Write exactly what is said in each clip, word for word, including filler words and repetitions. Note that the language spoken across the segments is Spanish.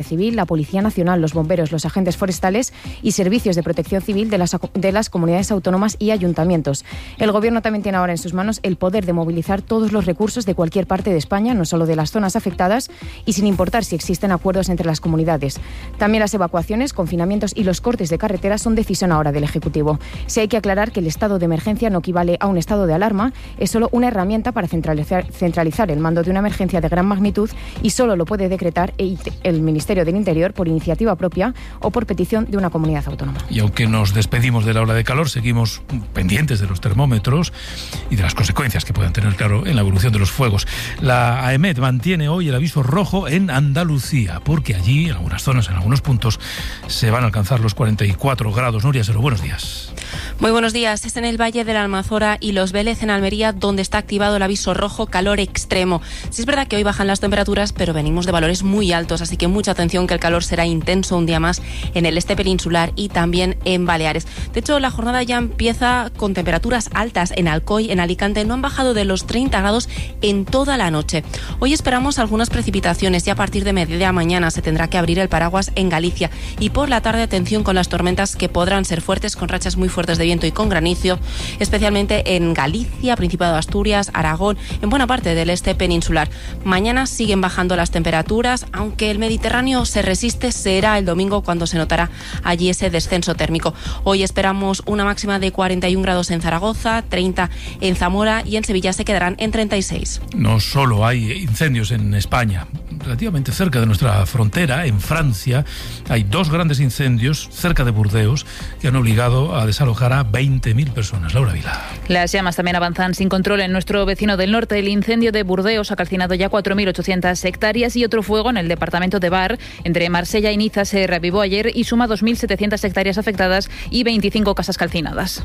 Civil, la Policía Nacional, los bomberos, los agentes forestales y servicios de protección civil de las, de las comunidades autónomas y ayuntamientos. El Gobierno también tiene ahora en sus manos el poder de movilizar todos los recursos de cualquier parte de España, no solo de las zonas afectadas, y sin importar si existen acuerdos entre las comunidades. También las evacuaciones, confinamientos y los cortes de carreteras son decisión ahora del Ejecutivo. Si hay que aclarar que el estado de emergencia no equivale a un estado de alarma, es solo una herramienta para centralizar, centralizar el mando de una emergencia de gran magnitud y solo lo puede decretar el Ministerio del Interior por iniciativa propia o por petición de una comunidad autónoma. Y aunque nos despedimos de la ola de calor, seguimos pendientes de los termómetros y de las consecuencias que puedan tener, claro, en la evolución de los fuegos. La AEMET mantiene hoy el aviso rojo en Andalucía, porque allí, en algunas zonas, en algunos puntos, se van a alcanzar los cuarenta y cuatro grados. Nuria Sero, buenos días. Muy buenos días. Es en el Valle de la Almanzora y Los Vélez, en Almería, donde está activado el aviso rojo calor extremo. Sí es verdad que hoy bajan las temperaturas, pero venimos de valores muy altos, así que mucha atención, que el calor será intenso un día más en el este peninsular y también en Baleares. De hecho, la jornada ya empieza con temperaturas altas en Alcoy, en Alicante. No han bajado de los treinta grados en toda la noche. Hoy esperamos algunas precipitaciones y a partir de mediodía mañana se tendrá que abrir el paraguas en Galicia. Y por la tarde, atención con las tormentas, que podrán ser fuertes, con rachas muy fuertes de viento y con granizo, especialmente en Galicia, Principado de Asturias, Aragón, en buena parte del este peninsular. Mañana siguen bajando las temperaturas, aunque el Mediterráneo se resiste. Será el domingo cuando se notará allí ese descenso térmico. Hoy esperamos una máxima de cuarenta y un grados en Zaragoza, treinta en Zamora y en Sevilla se quedarán en treinta y seis. No solo hay incendios en España, relativamente cerca de nuestra frontera, en Francia, hay dos grandes incendios cerca de Burdeos que han obligado a desalojar a veinte mil personas. Laura Vila. Las llamas también avanzan sin control en nuestro vecino del norte. El incendio de Burdeos ha calcinado ya cuatro mil ochocientas hectáreas y otro fuego en el departamento de Var, entre Marsella y Niza, se reavivó ayer y suma dos mil setecientas hectáreas afectadas y veinticinco casas calcinadas.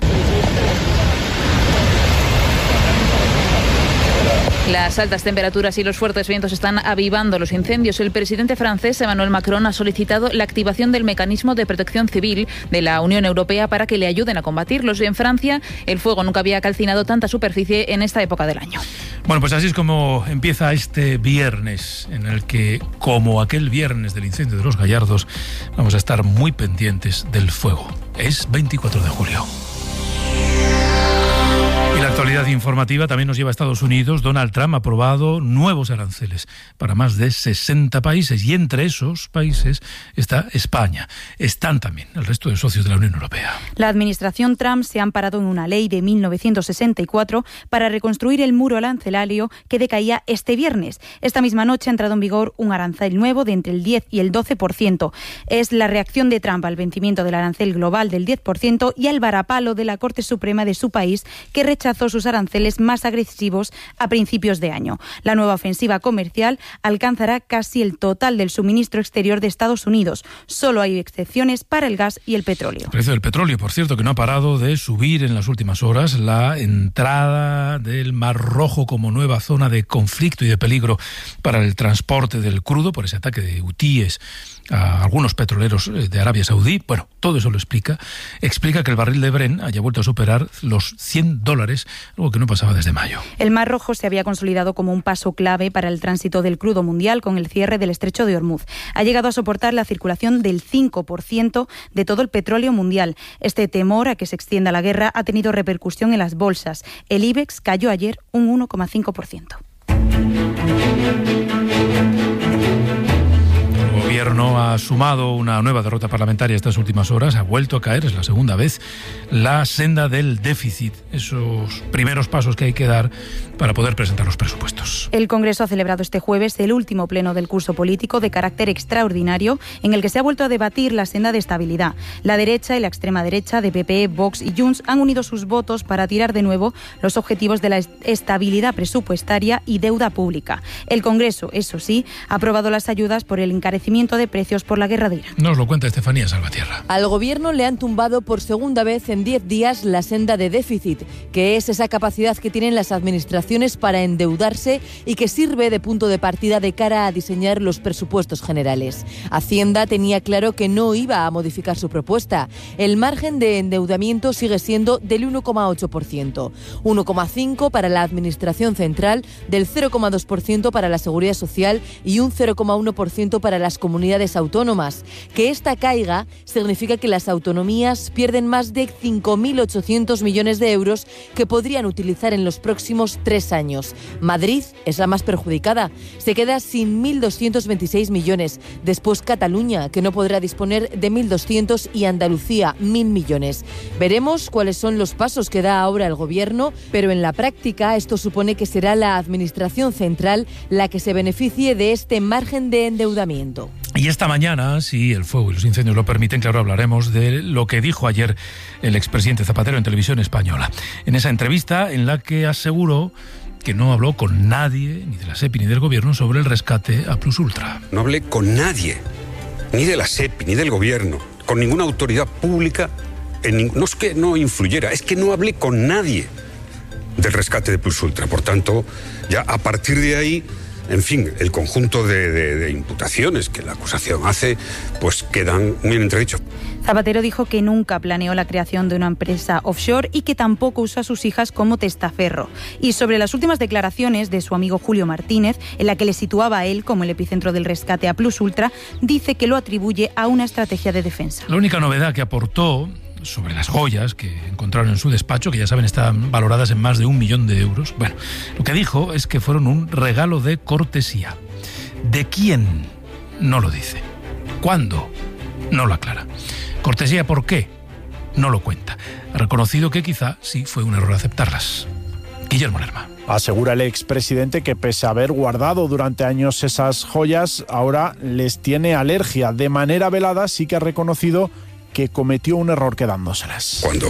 Las altas temperaturas y los fuertes vientos están avivando los incendios. El presidente francés Emmanuel Macron ha solicitado la activación del mecanismo de protección civil de la Unión Europea para que le ayuden a combatirlos. En Francia, el fuego nunca había calcinado tanta superficie en esta época del año. Bueno, pues así es como empieza este viernes, en el que, como aquel viernes del incendio de los Gallardos, vamos a estar muy pendientes del fuego. Es veinticuatro de julio. Y la actualidad informativa también nos lleva a Estados Unidos. Donald Trump ha aprobado nuevos aranceles para más de sesenta países y entre esos países está España. Están también el resto de socios de la Unión Europea. La administración Trump se ha amparado en una ley de mil novecientos sesenta y cuatro para reconstruir el muro arancelario que decaía este viernes. Esta misma noche ha entrado en vigor un arancel nuevo de entre el diez y el doce por ciento. Es la reacción de Trump al vencimiento del arancel global del diez por ciento y al varapalo de la Corte Suprema de su país, que rechazó sus aranceles más agresivos a principios de año. La nueva ofensiva comercial alcanzará casi el total del suministro exterior de Estados Unidos. Solo hay excepciones para el gas y el petróleo. El precio del petróleo, por cierto, que no ha parado de subir en las últimas horas. La entrada del Mar Rojo como nueva zona de conflicto y de peligro para el transporte del crudo por ese ataque de hutíes a algunos petroleros de Arabia Saudí. Bueno, todo eso lo explica. Explica que el barril de Brent haya vuelto a superar los cien dólares, algo que no pasaba desde mayo. El Mar Rojo se había consolidado como un paso clave para el tránsito del crudo mundial con el cierre del estrecho de Hormuz. Ha llegado a soportar la circulación del cinco por ciento de todo el petróleo mundial. Este temor a que se extienda la guerra ha tenido repercusión en las bolsas. El IBEX cayó ayer un uno coma cinco por ciento. El gobierno ha sumado una nueva derrota parlamentaria estas últimas horas, ha vuelto a caer, es la segunda vez, la senda del déficit, esos primeros pasos que hay que dar para poder presentar los presupuestos. El Congreso ha celebrado este jueves el último pleno del curso político de carácter extraordinario, en el que se ha vuelto a debatir la senda de estabilidad. La derecha y la extrema derecha de P P E, Vox y Junts han unido sus votos para tirar de nuevo los objetivos de la estabilidad presupuestaria y deuda pública. El Congreso, eso sí, ha aprobado las ayudas por el encarecimiento de precios por la guerra de Irán. Nos lo cuenta Estefanía Salvatierra. Al gobierno le han tumbado por segunda vez en diez días la senda de déficit, que es esa capacidad que tienen las administraciones para endeudarse y que sirve de punto de partida de cara a diseñar los presupuestos generales. Hacienda tenía claro que no iba a modificar su propuesta. El margen de endeudamiento sigue siendo del uno coma ocho por ciento, uno coma cinco por ciento para la Administración Central, del cero coma dos por ciento para la Seguridad Social y un cero coma uno por ciento para las comunidades comunidades autónomas. Que esta caiga significa que las autonomías pierden más de cinco mil ochocientos millones de euros que podrían utilizar en los próximos tres años. Madrid es la más perjudicada. Se queda sin mil doscientos veintiséis millones. Después Cataluña, que no podrá disponer de mil doscientos, y Andalucía, mil millones. Veremos cuáles son los pasos que da ahora el Gobierno, pero en la práctica esto supone que será la Administración central la que se beneficie de este margen de endeudamiento. Y esta mañana, si el fuego y los incendios lo permiten, claro, hablaremos de lo que dijo ayer el expresidente Zapatero en Televisión Española. En esa entrevista en la que aseguró que no habló con nadie, ni de la SEPI ni del Gobierno, sobre el rescate a Plus Ultra. No hablé con nadie, ni de la SEPI, ni del Gobierno, con ninguna autoridad pública. En, no es que no influyera, es que no hablé con nadie del rescate de Plus Ultra. Por tanto, ya a partir de ahí, en fin, el conjunto de, de, de imputaciones que la acusación hace, pues quedan muy en entredicho. Zapatero dijo que nunca planeó la creación de una empresa offshore y que tampoco usa a sus hijas como testaferro. Y sobre las últimas declaraciones de su amigo Julio Martínez, en la que le situaba a él como el epicentro del rescate a Plus Ultra, dice que lo atribuye a una estrategia de defensa. La única novedad que aportó sobre las joyas que encontraron en su despacho, que ya saben están valoradas en más de un millón de euros, bueno, lo que dijo es que fueron un regalo de cortesía. ¿De quién? No lo dice. ¿Cuándo? No lo aclara. ¿Cortesía por qué? No lo cuenta. Ha reconocido que quizá sí fue un error aceptarlas. Guillermo Lerma. Asegura el expresidente que pese a haber guardado durante años esas joyas, ahora les tiene alergia. De manera velada sí que ha reconocido que cometió un error quedándoselas. Cuando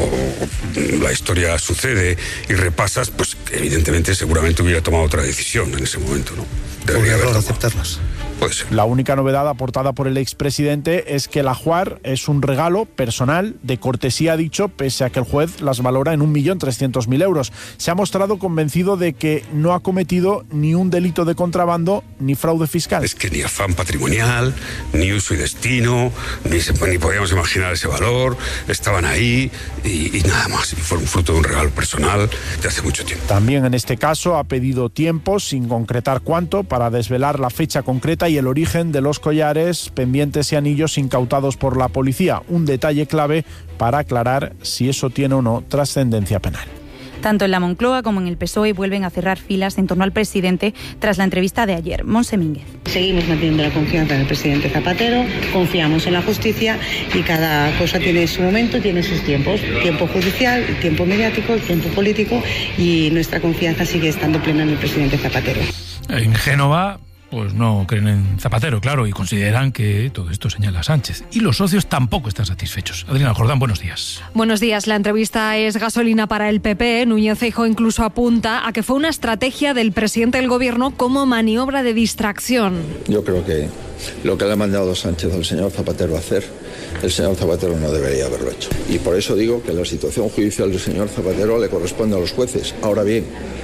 la historia sucede y repasas, pues evidentemente seguramente hubiera tomado otra decisión en ese momento, ¿no? Debería haber error aceptarlas. Puede ser. La única novedad aportada por el expresidente es que el ajuar es un regalo personal de cortesía, ha dicho, pese a que el juez las valora en un millón trescientos mil euros. Se ha mostrado convencido de que no ha cometido ni un delito de contrabando ni fraude fiscal. Es que ni afán patrimonial, ni uso y destino, ni, se, ni podíamos imaginar ese valor, estaban ahí y, y nada más. Y fueron fruto de un regalo personal de hace mucho tiempo. También en este caso ha pedido tiempo, sin concretar cuánto, para desvelar la fecha concreta y el origen de los collares, pendientes y anillos incautados por la policía. Un detalle clave para aclarar si eso tiene o no trascendencia penal. Tanto en la Moncloa como en el P S O E vuelven a cerrar filas en torno al presidente tras la entrevista de ayer. Monse Mínguez. Seguimos manteniendo la confianza en el presidente Zapatero, confiamos en la justicia y cada cosa tiene su momento, tiene sus tiempos. Tiempo judicial, tiempo mediático, tiempo político, y nuestra confianza sigue estando plena en el presidente Zapatero. En Génova pues no creen en Zapatero, claro, y consideran que todo esto señala a Sánchez. Y los socios tampoco están satisfechos. Adriana Jordán, buenos días. Buenos días. La entrevista es gasolina para el P P. Núñez Feijóo incluso apunta a que fue una estrategia del presidente del Gobierno como maniobra de distracción. Yo creo que lo que le ha mandado Sánchez al señor Zapatero a hacer, el señor Zapatero no debería haberlo hecho. Y por eso digo que la situación judicial del señor Zapatero le corresponde a los jueces. Ahora bien,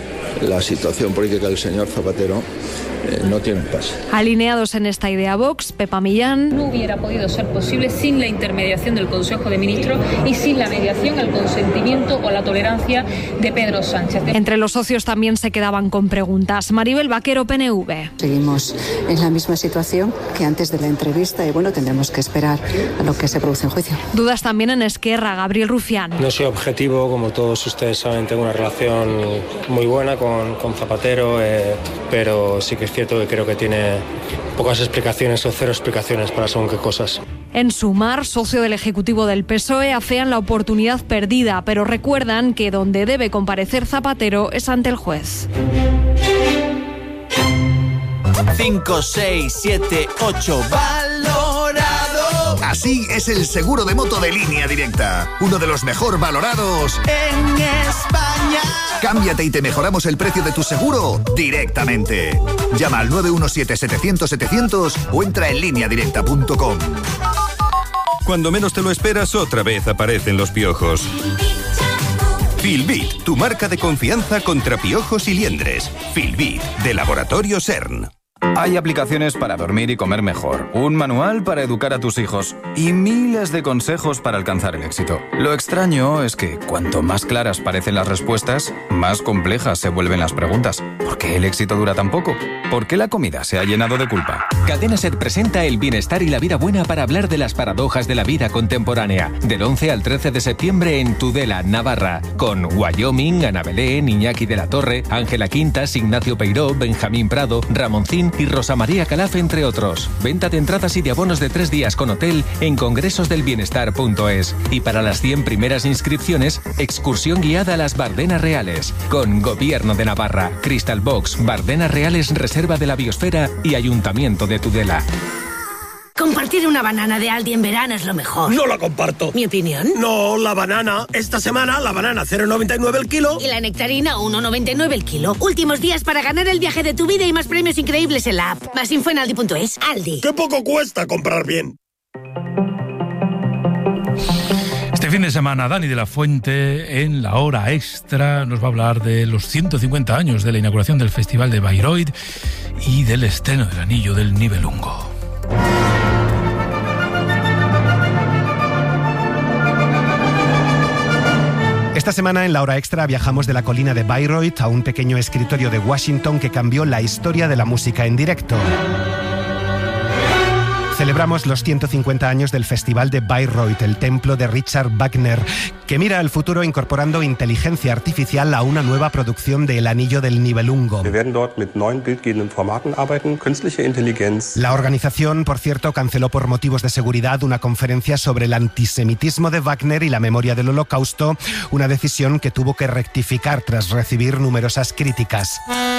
la situación política del señor Zapatero eh, no tiene pase. Alineados en esta idea Vox, Pepa Millán. No hubiera podido ser posible sin la intermediación del Consejo de Ministros y sin la mediación, el consentimiento o la tolerancia de Pedro Sánchez. Entre los socios también se quedaban con preguntas. Maribel Vaquero, P N V. Seguimos en la misma situación que antes de la entrevista y bueno, tendremos que esperar a lo que se produce en juicio. Dudas también en Esquerra, Gabriel Rufián. No soy objetivo, como todos ustedes saben, tengo una relación muy buena con, con Zapatero, eh, pero sí que es cierto que creo que tiene pocas explicaciones o cero explicaciones para según qué cosas. En Sumar, socio del Ejecutivo del P S O E, afean la oportunidad perdida, pero recuerdan que donde debe comparecer Zapatero es ante el juez. cinco, seis, siete, ocho, valorado. Así es el seguro de moto de Línea Directa, uno de los mejor valorados en España. Cámbiate y te mejoramos el precio de tu seguro directamente. Llama al nueve uno siete, setecientos, setecientos o entra en línea directa punto com. Cuando menos te lo esperas, otra vez aparecen los piojos. Filbit, tu marca de confianza contra piojos y liendres. Filbit, de Laboratorio CERN. Hay aplicaciones para dormir y comer mejor, un manual para educar a tus hijos y miles de consejos para alcanzar el éxito. Lo extraño es que cuanto más claras parecen las respuestas, más complejas se vuelven las preguntas. ¿Por qué el éxito dura tan poco? ¿Por qué la comida se ha llenado de culpa? Cadena SER presenta El bienestar y la vida buena para hablar de las paradojas de la vida contemporánea. Del once al trece de septiembre en Tudela, Navarra. Con Wyoming, Ana Belén, Iñaki de la Torre, Ángela Quintas, Ignacio Peiró, Benjamín Prado, Ramoncín y Rosa María Calaf, entre otros. Venta de entradas y de abonos de tres días con hotel en congresosdelbienestar punto es. Y para las cien primeras inscripciones, excursión guiada a las Bardenas Reales. Con Gobierno de Navarra, Crystal Box, Bardenas Reales, Reserva de la Biosfera y Ayuntamiento de Tudela. Compartir una banana de Aldi en verano es lo mejor. No la comparto. ¿Mi opinión? No, la banana. Esta semana la banana cero coma noventa y nueve el kilo. Y la nectarina uno coma noventa y nueve el kilo. Últimos días para ganar el viaje de tu vida y más premios increíbles en la app. Más info en aldi punto es. Aldi. ¡Qué poco cuesta comprar bien! Este fin de semana, Dani de la Fuente, en la hora extra, nos va a hablar de los ciento cincuenta años de la inauguración del Festival de Bayreuth y del estreno del Anillo del Nibelungo. Esta semana en la hora extra viajamos de la colina de Bayreuth a un pequeño escritorio de Washington que cambió la historia de la música en directo. Celebramos los ciento cincuenta años del Festival de Bayreuth, el templo de Richard Wagner, que mira al futuro incorporando inteligencia artificial a una nueva producción de El Anillo del Nibelungo. La organización, por cierto, canceló por motivos de seguridad una conferencia sobre el antisemitismo de Wagner y la memoria del Holocausto, una decisión que tuvo que rectificar tras recibir numerosas críticas.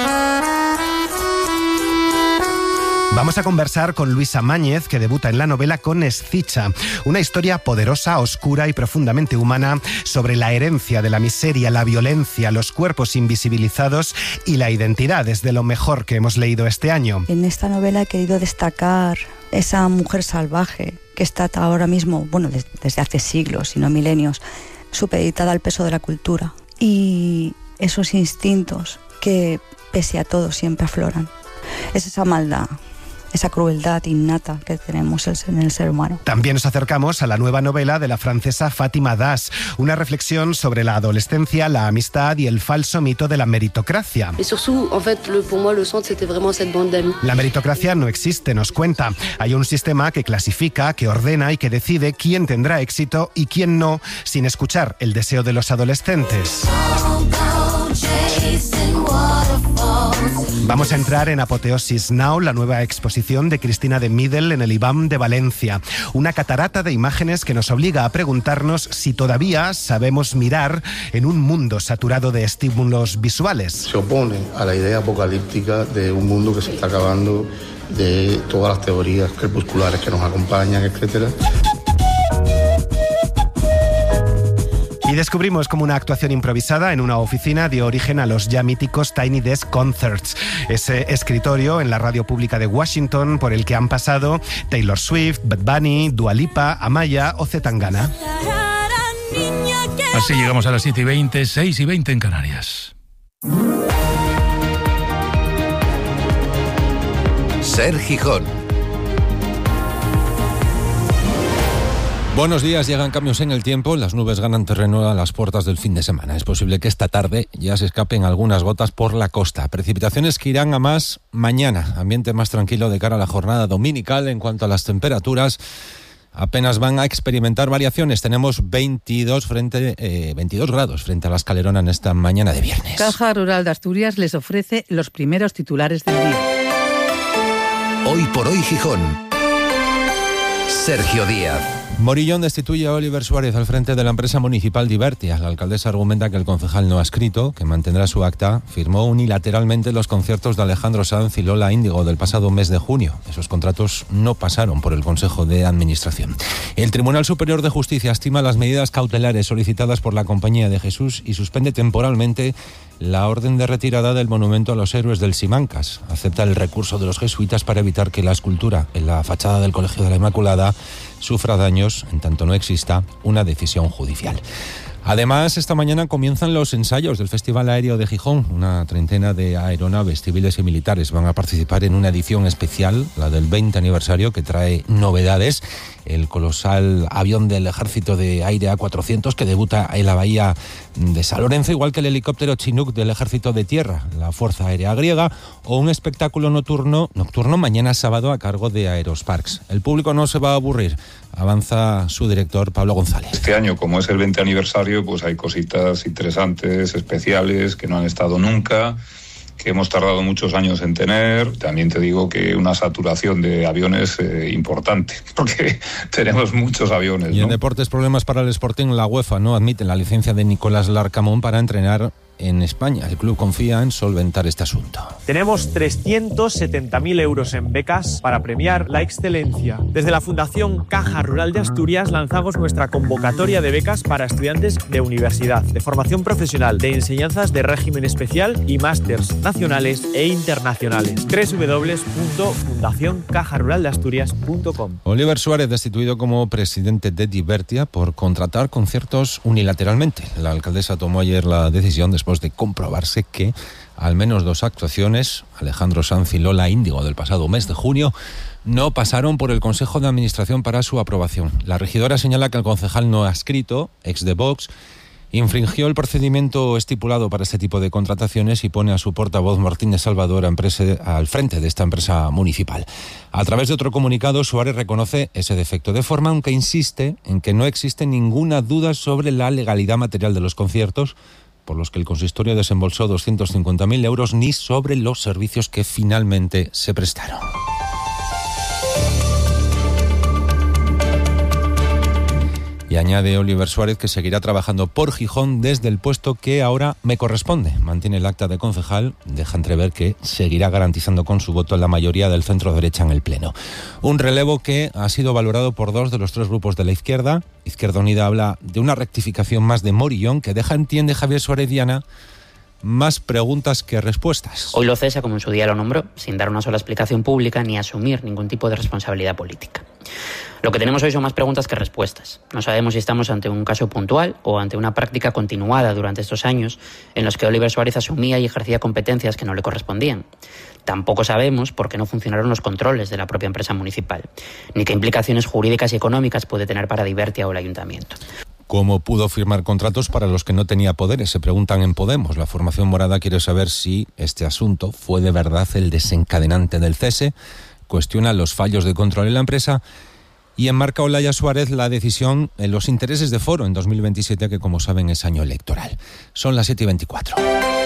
Vamos a conversar con Luisa Máñez, que debuta en la novela con Escicha, una historia poderosa, oscura y profundamente humana sobre la herencia de la miseria, la violencia, los cuerpos invisibilizados y la identidad. Es de lo mejor que hemos leído este año. En esta novela he querido destacar esa mujer salvaje que está ahora mismo, bueno, desde hace siglos, y no milenios, supeditada al peso de la cultura. Y esos instintos que, pese a todo, siempre afloran. Es esa maldad, esa crueldad innata que tenemos en el ser humano. También nos acercamos a la nueva novela de la francesa Fátima Das, una reflexión sobre la adolescencia, la amistad y el falso mito de la meritocracia. La meritocracia no existe, nos cuenta. Hay un sistema que clasifica, que ordena y que decide quién tendrá éxito y quién no, sin escuchar el deseo de los adolescentes. Vamos a entrar en Apoteosis Now, la nueva exposición de Cristina de Midel en el I B A M de Valencia. Una catarata de imágenes que nos obliga a preguntarnos si todavía sabemos mirar en un mundo saturado de estímulos visuales. Se opone a la idea apocalíptica de un mundo que se está acabando, de todas las teorías crepusculares que nos acompañan, etcétera. Y descubrimos cómo una actuación improvisada en una oficina dio origen a los ya míticos Tiny Desk Concerts, ese escritorio en la radio pública de Washington por el que han pasado Taylor Swift, Bad Bunny, Dua Lipa, Amaya o Zetangana. Así llegamos a las siete y veinte, seis y veinte en Canarias. Ser Gijón. Buenos días, llegan cambios en el tiempo, las nubes ganan terreno a las puertas del fin de semana. Es posible que esta tarde ya se escapen algunas gotas por la costa. Precipitaciones que irán a más mañana, ambiente más tranquilo de cara a la jornada dominical. En cuanto a las temperaturas, apenas van a experimentar variaciones. Tenemos veintidós, frente, eh, veintidós grados frente a la Escalerona en esta mañana de viernes. Caja Rural de Asturias les ofrece los primeros titulares del día. Hoy por hoy Gijón. Sergio Díaz. Morillón destituye a Oliver Suárez al frente de la empresa municipal Divertia. La alcaldesa argumenta que el concejal no ha escrito, que mantendrá su acta. Firmó unilateralmente los conciertos de Alejandro Sanz y Lola Índigo del pasado mes de junio. Esos contratos no pasaron por el Consejo de Administración. El Tribunal Superior de Justicia estima las medidas cautelares solicitadas por la Compañía de Jesús y suspende temporalmente la orden de retirada del monumento a los héroes del Simancas. Acepta el recurso de los jesuitas para evitar que la escultura en la fachada del Colegio de la Inmaculada sufra daños en tanto no exista una decisión judicial. Además, esta mañana comienzan los ensayos del Festival Aéreo de Gijón. Una treintena de aeronaves civiles y militares van a participar en una edición especial, la del veinte aniversario, que trae novedades. El colosal avión del Ejército de Aire A cuatrocientos, que debuta en la bahía de San Lorenzo, igual que el helicóptero Chinook del Ejército de Tierra, la Fuerza Aérea Griega, o un espectáculo nocturno, nocturno mañana sábado a cargo de Aerosparks. El público no se va a aburrir, avanza su director Pablo González. Este año, como es el veinte aniversario, pues hay cositas interesantes, especiales, que no han estado nunca, que hemos tardado muchos años en tener. También te digo que una saturación de aviones eh, importante, porque tenemos muchos aviones, Y ¿no? en deportes, problemas para el Sporting. La UEFA no admite la licencia de Nicolás Larcamón para entrenar en España. El club confía en solventar este asunto. Tenemos trescientos setenta mil euros en becas para premiar la excelencia. Desde la Fundación Caja Rural de Asturias lanzamos nuestra convocatoria de becas para estudiantes de universidad, de formación profesional, de enseñanzas de régimen especial y másters nacionales e internacionales. doble u doble u doble u punto fundación caja rural de asturias punto com. Oliver Suárez, destituido como presidente de Divertia por contratar conciertos unilateralmente. La alcaldesa tomó ayer la decisión después de comprobarse que al menos dos actuaciones, Alejandro Sanz y Lola Índigo, del pasado mes de junio, no pasaron por el Consejo de Administración para su aprobación. La regidora señala que el concejal no adscrito, ex de Vox, infringió el procedimiento estipulado para este tipo de contrataciones y pone a su portavoz Martínez Salvador a empresa, al frente de esta empresa municipal. A través de otro comunicado, Suárez reconoce ese defecto de forma, aunque insiste en que no existe ninguna duda sobre la legalidad material de los conciertos, por los que el consistorio desembolsó doscientos cincuenta mil euros, ni sobre los servicios que finalmente se prestaron. Y añade Oliver Suárez que seguirá trabajando por Gijón desde el puesto que ahora me corresponde. Mantiene el acta de concejal, deja entrever que seguirá garantizando con su voto la mayoría del centro derecha en el Pleno. Un relevo que ha sido valorado por dos de los tres grupos de la izquierda. Izquierda Unida habla de una rectificación más de Morillón, que deja, entiende Javier Suárez Diana, más preguntas que respuestas. Hoy lo cesa, como en su día lo nombró, sin dar una sola explicación pública ni asumir ningún tipo de responsabilidad política. Lo que tenemos hoy son más preguntas que respuestas. No sabemos si estamos ante un caso puntual o ante una práctica continuada durante estos años en los que Oliver Suárez asumía y ejercía competencias que no le correspondían. Tampoco sabemos por qué no funcionaron los controles de la propia empresa municipal, ni qué implicaciones jurídicas y económicas puede tener para Divertia o el ayuntamiento. ¿Cómo pudo firmar contratos para los que no tenía poderes? Se preguntan en Podemos. La formación morada quiere saber si este asunto fue de verdad el desencadenante del cese, cuestiona los fallos de control en la empresa y enmarca Olaya Suárez la decisión en los intereses de Foro en dos mil veintisiete, que como saben es año electoral. Son las siete y veinticuatro.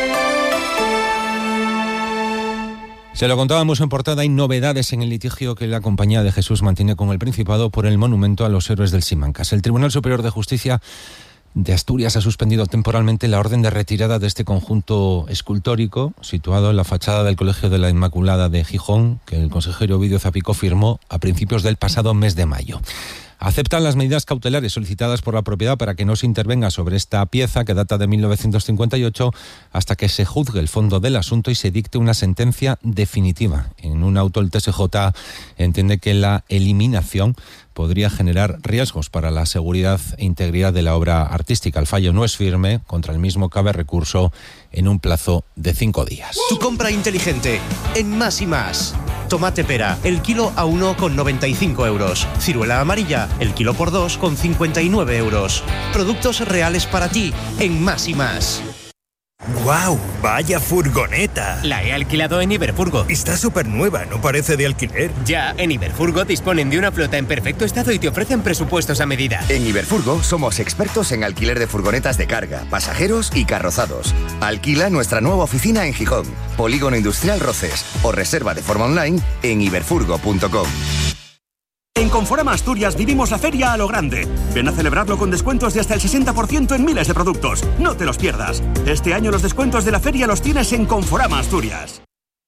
Se lo contábamos en portada, hay novedades en el litigio que la Compañía de Jesús mantiene con el Principado por el monumento a los héroes del Simancas. El Tribunal Superior de Justicia de Asturias ha suspendido temporalmente la orden de retirada de este conjunto escultórico situado en la fachada del Colegio de la Inmaculada de Gijón, que el consejero Ovidio Zapico firmó a principios del pasado mes de mayo. Aceptan las medidas cautelares solicitadas por la propiedad para que no se intervenga sobre esta pieza que data de mil novecientos cincuenta y ocho hasta que se juzgue el fondo del asunto y se dicte una sentencia definitiva. En un auto el T S J entiende que la eliminación podría generar riesgos para la seguridad e integridad de la obra artística. El fallo no es firme, contra el mismo cabe recurso en un plazo de cinco días. Tu compra inteligente en Más y Más. Tomate pera, el kilo a uno con noventa y cinco euros. Ciruela amarilla, el kilo por dos con cincuenta y nueve euros. Productos reales para ti en Más y Más. ¡Guau! ¡Vaya furgoneta! La he alquilado en Iberfurgo. Está súper nueva, no parece de alquiler. Ya, en Iberfurgo disponen de una flota en perfecto estado y te ofrecen presupuestos a medida. En Iberfurgo somos expertos en alquiler de furgonetas de carga, pasajeros y carrozados. Alquila nuestra nueva oficina en Gijón, Polígono Industrial Roces, o reserva de forma online en iberfurgo punto com. En Conforama Asturias vivimos la feria a lo grande. Ven a celebrarlo con descuentos de hasta el sesenta por ciento en miles de productos. No te los pierdas. Este año los descuentos de la feria los tienes en Conforama Asturias.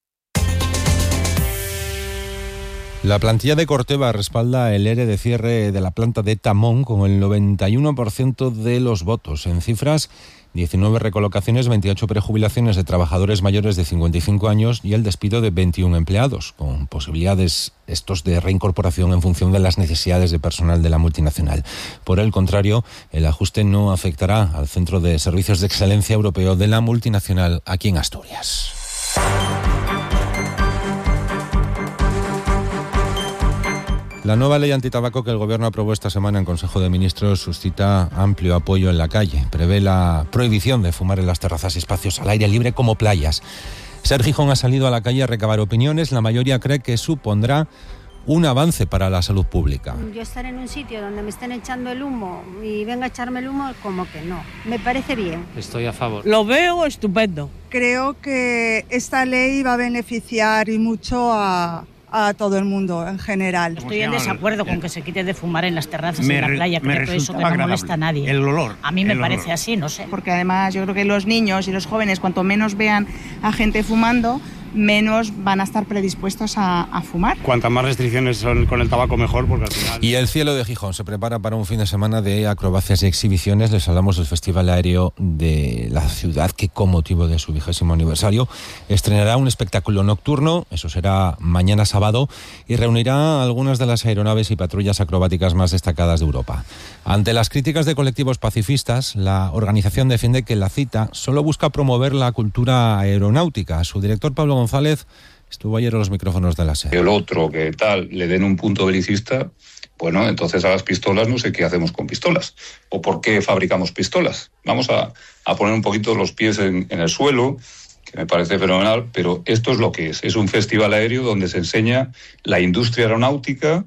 La plantilla de Corteva respalda el ERE de cierre de la planta de Tamón con el noventa y uno por ciento de los votos. En cifras, diecinueve recolocaciones, veintiocho prejubilaciones de trabajadores mayores de cincuenta y cinco años y el despido de veintiún empleados, con posibilidades estos de reincorporación en función de las necesidades de personal de la multinacional. Por el contrario, el ajuste no afectará al Centro de Servicios de Excelencia Europeo de la multinacional aquí en Asturias. La nueva ley antitabaco que el Gobierno aprobó esta semana en Consejo de Ministros suscita amplio apoyo en la calle. Prevé la prohibición de fumar en las terrazas y espacios al aire libre como playas. Ser Gijón ha salido a la calle a recabar opiniones. La mayoría cree que supondrá un avance para la salud pública. Yo estar en un sitio donde me estén echando el humo y venga a echarme el humo, como que no. Me parece bien. Estoy a favor. Lo veo estupendo. Creo que esta ley va a beneficiar y mucho a... a todo el mundo en general. Estoy en desacuerdo con que se quite de fumar en las terrazas me en la playa, creo que eso que no molesta a nadie. El olor. A mí me parece olor. así, no sé. Porque además yo creo que los niños y los jóvenes, cuanto menos vean a gente fumando, menos van a estar predispuestos a, a fumar. Cuantas más restricciones son con el tabaco mejor, porque al final... Y el cielo de Gijón se prepara para un fin de semana de acrobacias y exhibiciones. Les hablamos del Festival Aéreo de la ciudad, que con motivo de su vigésimo aniversario estrenará un espectáculo nocturno, eso será mañana sábado, y reunirá algunas de las aeronaves y patrullas acrobáticas más destacadas de Europa. Ante las críticas de colectivos pacifistas, la organización defiende que la cita solo busca promover la cultura aeronáutica. Su director, Pablo González, estuvo ayer a los micrófonos de la SER. El otro, que tal, le den un punto belicista, bueno, entonces a las pistolas no sé qué hacemos con pistolas, o por qué fabricamos pistolas. Vamos a, a poner un poquito los pies en, en el suelo, que me parece fenomenal, pero esto es lo que es. Es un festival aéreo donde se enseña la industria aeronáutica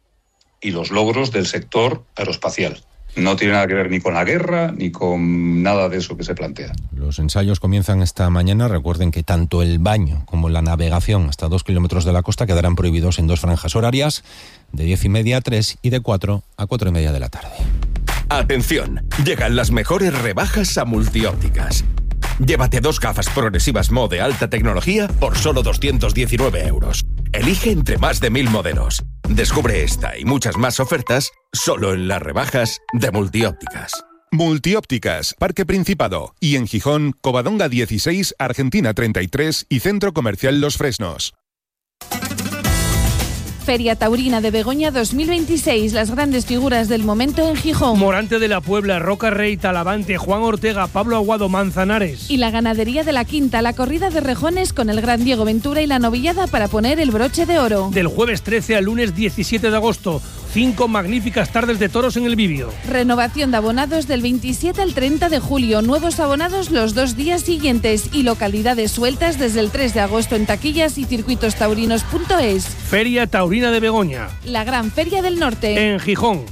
y los logros del sector aeroespacial. No tiene nada que ver ni con la guerra, ni con nada de eso que se plantea. Los ensayos comienzan esta mañana. Recuerden que tanto el baño como la navegación hasta dos kilómetros de la costa quedarán prohibidos en dos franjas horarias, de diez y media a tres y de cuatro a cuatro y media de la tarde. Atención, llegan las mejores rebajas a Multiópticas. Llévate dos gafas progresivas Mo de alta tecnología por solo doscientos diecinueve euros. Elige entre más de mil modelos. Descubre esta y muchas más ofertas solo en las rebajas de Multiópticas. Multiópticas, Parque Principado. Y en Gijón, Covadonga dieciséis, Argentina treinta y tres y Centro Comercial Los Fresnos. Feria Taurina de Begoña dos mil veintiséis, las grandes figuras del momento en Gijón. Morante de la Puebla, Roca Rey, Talavante, Juan Ortega, Pablo Aguado, Manzanares. Y la ganadería de la Quinta, la corrida de rejones con el gran Diego Ventura y la novillada para poner el broche de oro. Del jueves trece al lunes diecisiete de agosto, cinco magníficas tardes de toros en el Bibio. Renovación de abonados del veintisiete al treinta de julio, nuevos abonados los dos días siguientes y localidades sueltas desde el tres de agosto en taquillas y circuitos taurinos punto es. Feria Taurina de Begoña, la gran feria del norte, en Gijón.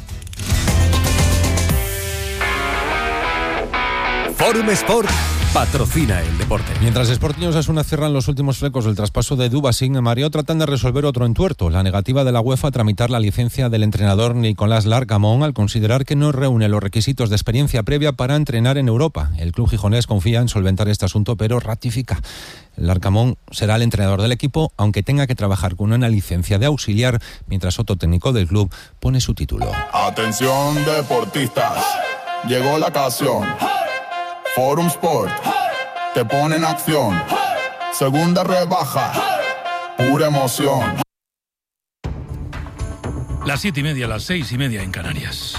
Forum Sport patrocina el deporte. Mientras Sporting y Osasuna cierran los últimos flecos del traspaso de Dubasín, en Mario tratan de resolver otro entuerto, la negativa de la UEFA a tramitar la licencia del entrenador Nicolás Larcamón al considerar que no reúne los requisitos de experiencia previa para entrenar en Europa. El club gijonés confía en solventar este asunto, pero ratifica. Larcamón será el entrenador del equipo, aunque tenga que trabajar con una licencia de auxiliar, mientras otro técnico del club pone su título. Atención deportistas, llegó la ocasión. Forum Sport te pone en acción. Segunda rebaja, pura emoción. Las siete y media, las seis y media en Canarias.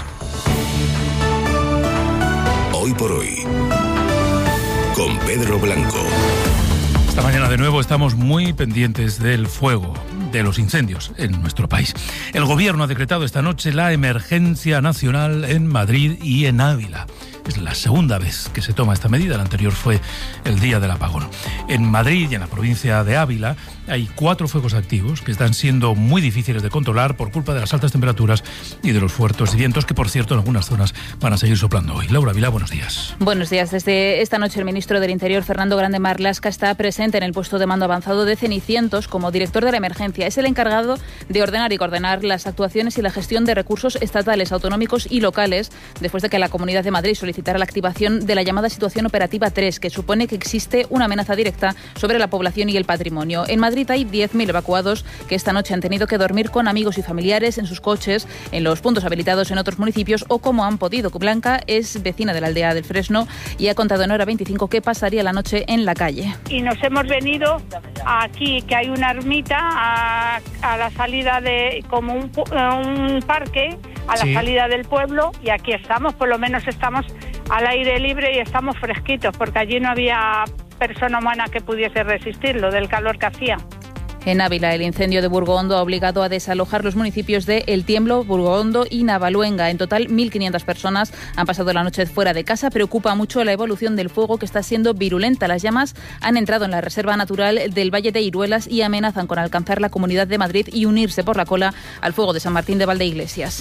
Hoy por hoy, con Pedro Blanco. Esta mañana de nuevo estamos muy pendientes del fuego, de los incendios en nuestro país. El gobierno ha decretado esta noche la emergencia nacional en Madrid y en Ávila. Es la segunda vez que se toma esta medida, la anterior fue el día del apagón. En Madrid y en la provincia de Ávila hay cuatro fuegos activos que están siendo muy difíciles de controlar por culpa de las altas temperaturas y de los fuertes vientos que, por cierto, en algunas zonas van a seguir soplando hoy. Laura Vilá, buenos días. Buenos días. Desde esta noche el ministro del Interior, Fernando Grande Marlaska, está presente en el puesto de mando avanzado de Cenicientos como director de la emergencia. Es el encargado de ordenar y coordinar las actuaciones y la gestión de recursos estatales, autonómicos y locales después de que la Comunidad de Madrid solicitó solicitará la activación de la llamada situación operativa tres, que supone que existe una amenaza directa sobre la población y el patrimonio. En Madrid hay diez mil evacuados que esta noche han tenido que dormir con amigos y familiares en sus coches, en los puntos habilitados en otros municipios o como han podido. Blanca es vecina de la aldea del Fresno y ha contado en Hora veinticinco que pasaría la noche en la calle. Y nos hemos venido aquí, que hay una ermita a, a la salida de, como un, un parque, a la sí. salida del pueblo, y aquí estamos, por lo menos estamos al aire libre y estamos fresquitos, porque allí no había persona humana que pudiese resistirlo del calor que hacía. En Ávila, el incendio de Burgoondo ha obligado a desalojar los municipios de El Tiemblo, Burgoondo y Navaluenga. En total, mil quinientas personas han pasado la noche fuera de casa. Preocupa mucho la evolución del fuego, que está siendo virulenta. Las llamas han entrado en la Reserva Natural del Valle de Iruelas y amenazan con alcanzar la Comunidad de Madrid y unirse por la cola al fuego de San Martín de Valdeiglesias.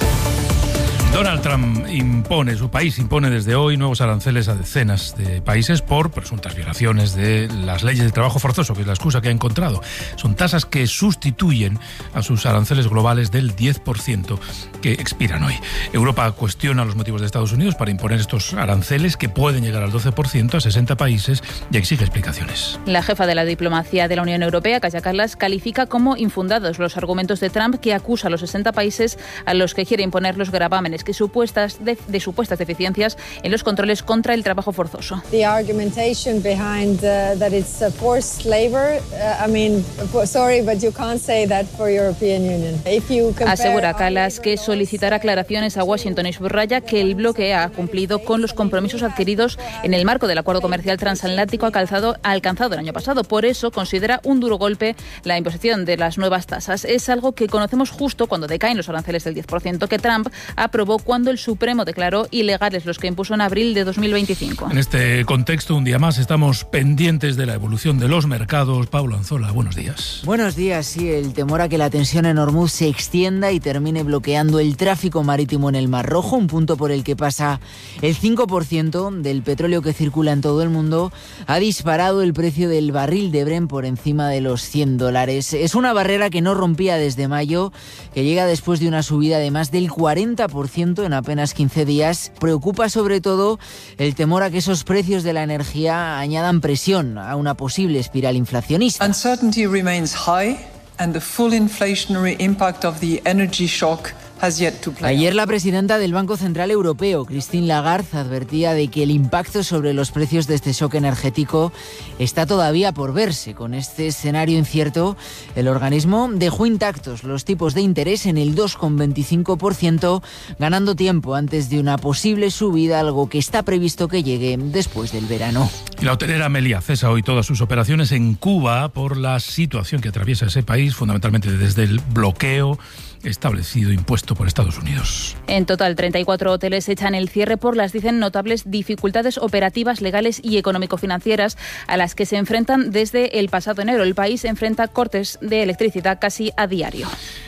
Donald Trump impone, su país impone desde hoy nuevos aranceles a decenas de países por presuntas violaciones de las leyes de trabajo forzoso, que es la excusa que ha encontrado. Son tasas que sustituyen a sus aranceles globales del diez por ciento que expiran hoy. Europa cuestiona los motivos de Estados Unidos para imponer estos aranceles, que pueden llegar al doce por ciento a sesenta países, y exige explicaciones. La jefa de la diplomacia de la Unión Europea, Kaja Kallas, califica como infundados los argumentos de Trump, que acusa a los sesenta países a los que quiere imponer los gravámenes que supuestas de, de supuestas deficiencias en los controles contra el trabajo forzoso. The argumentation behind uh, that it's uh, forced labor, uh, I mean, sorry, but you can't say that for European Union. If you compare... Asegura Kallas que solicitará aclaraciones a Washington y subraya que el bloque ha cumplido con los compromisos adquiridos en el marco del acuerdo comercial transatlántico alcanzado, alcanzado el año pasado. Por eso considera un duro golpe la imposición de las nuevas tasas. Es algo que conocemos justo cuando decaen los aranceles del diez por ciento que Trump aprobó cuando el Supremo declaró ilegales los que impuso en abril de dos mil veinticinco. En este contexto, un día más, estamos pendientes de la evolución de los mercados. Pablo Anzola, buenos días. Buenos días, sí, el temor a que la tensión en Hormuz se extienda y termine bloqueando el tráfico marítimo en el Mar Rojo, un punto por el que pasa el cinco por ciento del petróleo que circula en todo el mundo, ha disparado el precio del barril de Brent por encima de los cien dólares. Es una barrera que no rompía desde mayo, que llega después de una subida de más del cuarenta por ciento en apenas quince días. Preocupa sobre todo el temor a que esos precios de la energía añadan presión a una posible espiral inflacionista. Uncertainty remains high and the full inflationary impact of the energy shock has yet to play. Ayer la presidenta del Banco Central Europeo, Christine Lagarde, advertía de que el impacto sobre los precios de este shock energético está todavía por verse. Con este escenario incierto, el organismo dejó intactos los tipos de interés en el dos coma veinticinco por ciento, ganando tiempo antes de una posible subida, algo que está previsto que llegue después del verano. Y la hotelera Meliá cesa hoy todas sus operaciones en Cuba por la situación que atraviesa ese país, fundamentalmente desde el bloqueo establecido, impuesto por Estados Unidos. En total, treinta y cuatro hoteles echan el cierre por las, dicen, notables dificultades operativas, legales y económico-financieras a las que se enfrentan desde el pasado enero. El país enfrenta cortes de electricidad casi a diario.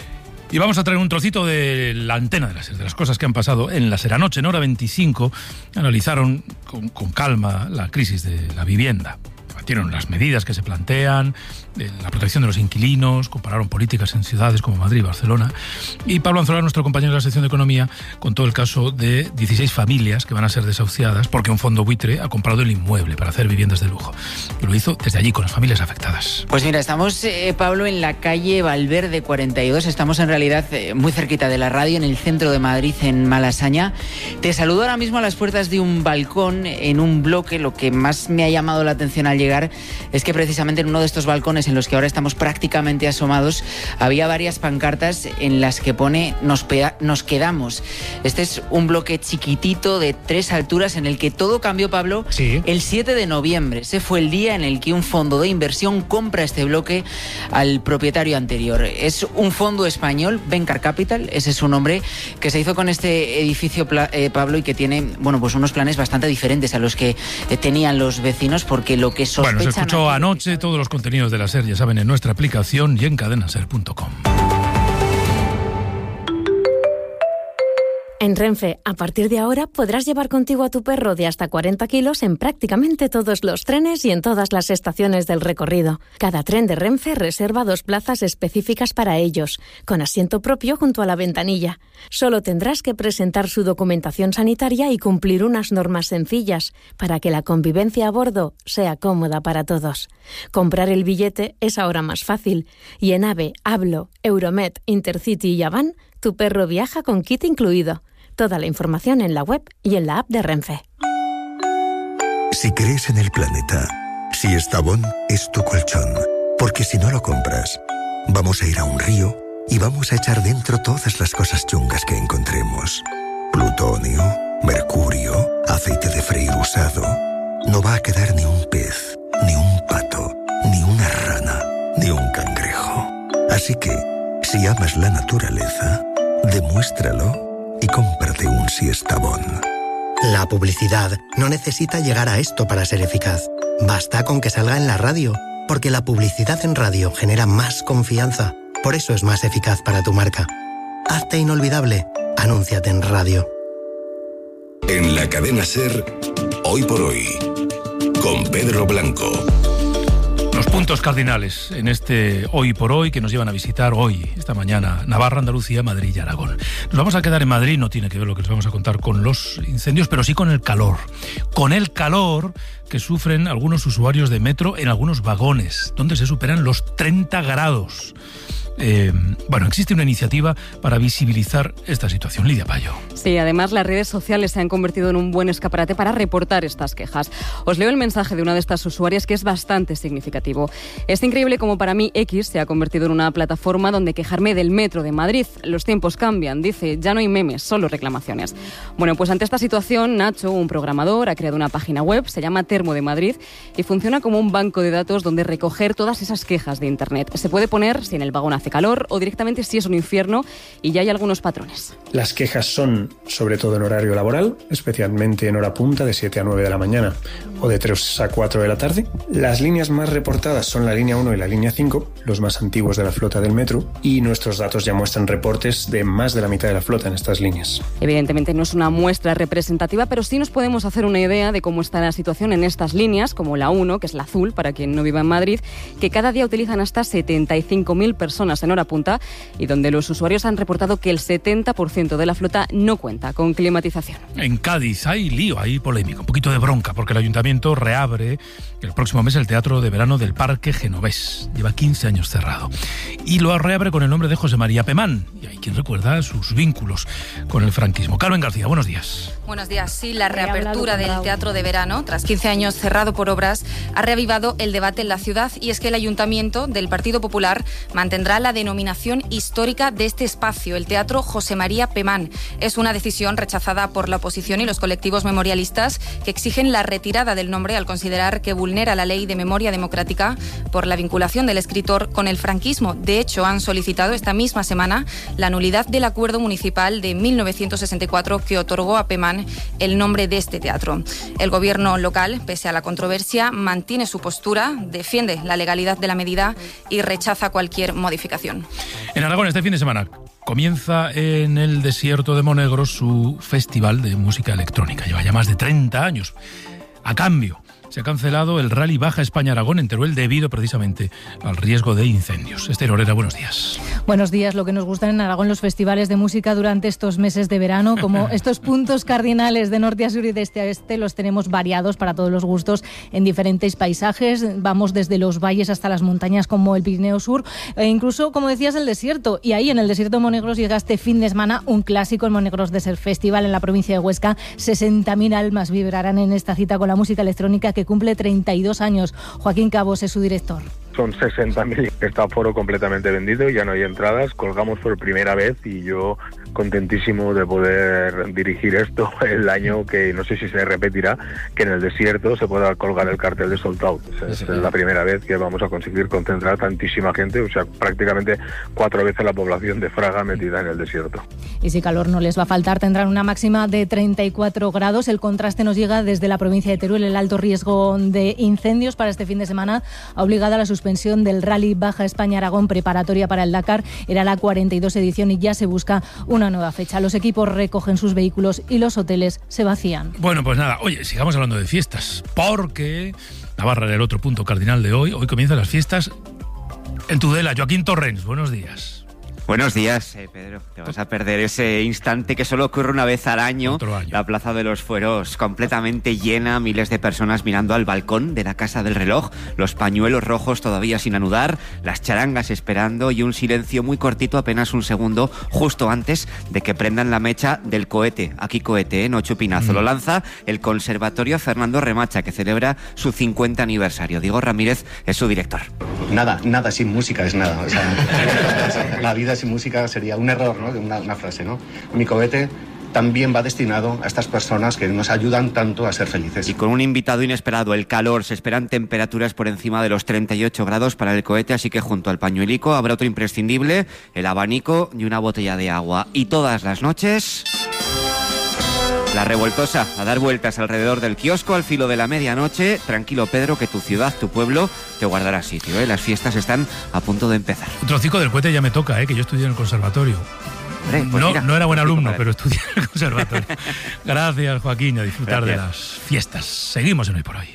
Y vamos a traer un trocito de la antena de las, de las cosas que han pasado en la SER. Anoche, en Hora veinticinco, analizaron con, con calma la crisis de la vivienda. Debatieron las medidas que se plantean, la protección de los inquilinos, compararon políticas en ciudades como Madrid y Barcelona. Y Pablo Anzola, nuestro compañero de la sección de Economía, contó el caso de dieciséis familias que van a ser desahuciadas porque un fondo buitre ha comprado el inmueble para hacer viviendas de lujo. Y lo hizo desde allí, con las familias afectadas. Pues mira, estamos, eh, Pablo, en la calle Valverde cuarenta y dos. Estamos en realidad eh, muy cerquita de la radio, en el centro de Madrid, en Malasaña. Te saludo ahora mismo a las puertas de un balcón en un bloque. Lo que más me ha llamado la atención al llegar es que precisamente en uno de estos balcones en los que ahora estamos prácticamente asomados había varias pancartas en las que pone nos, peda- nos quedamos. Este es un bloque chiquitito de tres alturas en el que todo cambió, Pablo, sí. El siete de noviembre. Ese fue el día en el que un fondo de inversión compra este bloque al propietario anterior. Es un fondo español, Vencar Capital, ese es su nombre, que se hizo con este edificio, eh, Pablo, y que tiene, bueno, pues unos planes bastante diferentes a los que eh, tenían los vecinos, porque lo que sospechan... Bueno, se escuchó anoche, todos los contenidos de la SER, ya saben, en nuestra aplicación y en cadena ser punto com. En Renfe, a partir de ahora podrás llevar contigo a tu perro de hasta cuarenta kilos en prácticamente todos los trenes y en todas las estaciones del recorrido. Cada tren de Renfe reserva dos plazas específicas para ellos, con asiento propio junto a la ventanilla. Solo tendrás que presentar su documentación sanitaria y cumplir unas normas sencillas para que la convivencia a bordo sea cómoda para todos. Comprar el billete es ahora más fácil y en AVE, Hablo, Euromed, Intercity y Avan, tu perro viaja con kit incluido. Toda la información en la web y en la app de Renfe. Si crees en el planeta, si Estavón es tu colchón, porque si no lo compras, vamos a ir a un río y vamos a echar dentro todas las cosas chungas que encontremos. Plutonio, mercurio, aceite de freír usado. No va a quedar ni un pez, ni un pato, ni una rana, ni un cangrejo. Así que, si amas la naturaleza, demuéstralo y cómprate un Siestabón. La publicidad no necesita llegar a esto para ser eficaz. Basta con que salga en la radio, porque la publicidad en radio genera más confianza. Por eso es más eficaz para tu marca. Hazte inolvidable. Anúnciate en radio. En la cadena SER, Hoy por Hoy, con Pedro Blanco. Los puntos cardinales en este Hoy por Hoy que nos llevan a visitar hoy, esta mañana, Navarra, Andalucía, Madrid y Aragón. Nos vamos a quedar en Madrid, no tiene que ver lo que les vamos a contar con los incendios, pero sí con el calor. Con el calor que sufren algunos usuarios de metro en algunos vagones, donde se superan los treinta grados. Eh, bueno, existe una iniciativa para visibilizar esta situación. Lidia Payo. Sí, además las redes sociales se han convertido en un buen escaparate para reportar estas quejas. Os leo el mensaje de una de estas usuarias que es bastante significativo. Es increíble como para mí X se ha convertido en una plataforma donde quejarme del metro de Madrid. Los tiempos cambian, dice, ya no hay memes, solo reclamaciones. Bueno, pues ante esta situación, Nacho, un programador, ha creado una página web, se llama Termo de Madrid y funciona como un banco de datos donde recoger todas esas quejas de Internet. Se puede poner si en el vagón hace calor o directamente si es un infierno y ya hay algunos patrones. Las quejas son sobre todo en horario laboral, especialmente en hora punta de siete a nueve de la mañana o de tres a cuatro de la tarde. Las líneas más reportadas son la línea uno y la línea cinco, los más antiguos de la flota del metro, y nuestros datos ya muestran reportes de más de la mitad de la flota en estas líneas. Evidentemente no es una muestra representativa, pero sí nos podemos hacer una idea de cómo está la situación en estas líneas, como la uno, que es la azul, para quien no viva en Madrid, que cada día utilizan hasta setenta y cinco mil personas en hora punta y donde los usuarios han reportado que el setenta por ciento de la flota no cuenta con climatización. En Cádiz hay lío, hay polémica, un poquito de bronca, porque el ayuntamiento reabre el próximo mes el Teatro de Verano del Parque Genovés. Lleva quince años cerrado. Y lo reabre con el nombre de José María Pemán. Y hay quien recuerda sus vínculos con el franquismo. Carmen García, buenos días. Buenos días. Sí, la reapertura del Teatro de Verano, tras quince años cerrado por obras, ha reavivado el debate en la ciudad, y es que el Ayuntamiento del Partido Popular mantendrá la denominación histórica de este espacio, el Teatro José María Pemán. Es una decisión rechazada por la oposición y los colectivos memorialistas, que exigen la retirada del nombre al considerar que vulnera la ley de memoria democrática por la vinculación del escritor con el franquismo. De hecho, han solicitado esta misma semana la nulidad del acuerdo municipal de mil novecientos sesenta y cuatro que otorgó a Pemán el nombre de este teatro. El gobierno local, pese a la controversia, mantiene su postura, defiende la legalidad de la medida y rechaza cualquier modificación. En Aragón, este fin de semana comienza en el desierto de Monegros su festival de música electrónica. Lleva ya más de treinta años. A cambio, se ha cancelado el Rally Baja España-Aragón en Teruel debido precisamente al riesgo de incendios. Esther Orera, buenos días. Buenos días. Lo que nos gustan en Aragón los festivales de música durante estos meses de verano, como estos puntos cardinales de norte a sur y de este a oeste, los tenemos variados para todos los gustos en diferentes paisajes. Vamos desde los valles hasta las montañas como el Pirineo Sur e incluso, como decías, el desierto. Y ahí en el desierto de Monegros llega este fin de semana un clásico, el Monegros Desert Festival en la provincia de Huesca. sesenta mil almas vibrarán en esta cita con la música electrónica que cumple treinta y dos años. Joaquín Cabos es su director. Son sesenta mil, está aforo completamente vendido, ya no hay entradas, colgamos por primera vez y yo contentísimo de poder dirigir esto el año que no sé si se repetirá, que en el desierto se pueda colgar el cartel de Sold Out. Es, sí, es la primera vez que vamos a conseguir concentrar tantísima gente, o sea, prácticamente cuatro veces la población de Fraga metida en el desierto. Y si calor no les va a faltar, tendrán una máxima de treinta y cuatro grados. El contraste nos llega desde la provincia de Teruel. El alto riesgo de incendios para este fin de semana ha obligado a la suspensión del Rally Baja España-Aragón preparatoria para el Dakar. Era la cuarenta y dos edición y ya se busca una una nueva fecha. Los equipos recogen sus vehículos y los hoteles se vacían. Bueno, pues nada, oye, sigamos hablando de fiestas, porque Navarra era el otro punto cardinal de hoy. Hoy comienzan las fiestas en Tudela. Joaquín Torrens, buenos días. Buenos días, eh, Pedro. Te vas a perder ese instante que solo ocurre una vez al año. año. La Plaza de los Fueros completamente llena, miles de personas mirando al balcón de la Casa del Reloj, los pañuelos rojos todavía sin anudar, las charangas esperando y un silencio muy cortito, apenas un segundo, justo antes de que prendan la mecha del cohete. Aquí cohete, ¿eh? No chupinazo. Mm. Lo lanza el Conservatorio Fernando Remacha, que celebra su cincuenta aniversario. Diego Ramírez es su director. Nada, nada sin música es nada. O sea, la vida sin música sería un error, ¿no? Una, una frase, ¿no? Mi cohete también va destinado a estas personas que nos ayudan tanto a ser felices. Y con un invitado inesperado, el calor, se esperan temperaturas por encima de los treinta y ocho grados para el cohete, así que junto al pañuelico habrá otro imprescindible, el abanico y una botella de agua. Y todas las noches... La revoltosa, a dar vueltas alrededor del kiosco al filo de la medianoche. Tranquilo, Pedro, que tu ciudad, tu pueblo, te guardará sitio, ¿eh? Las fiestas están a punto de empezar. Un trocico del cohete ya me toca, ¿eh? Que yo estudié en el conservatorio. Hombre, pues no, mira, no era buen alumno, pero estudié en el conservatorio. Gracias, Joaquín, a disfrutar Gracias. de las fiestas. Seguimos en Hoy por Hoy.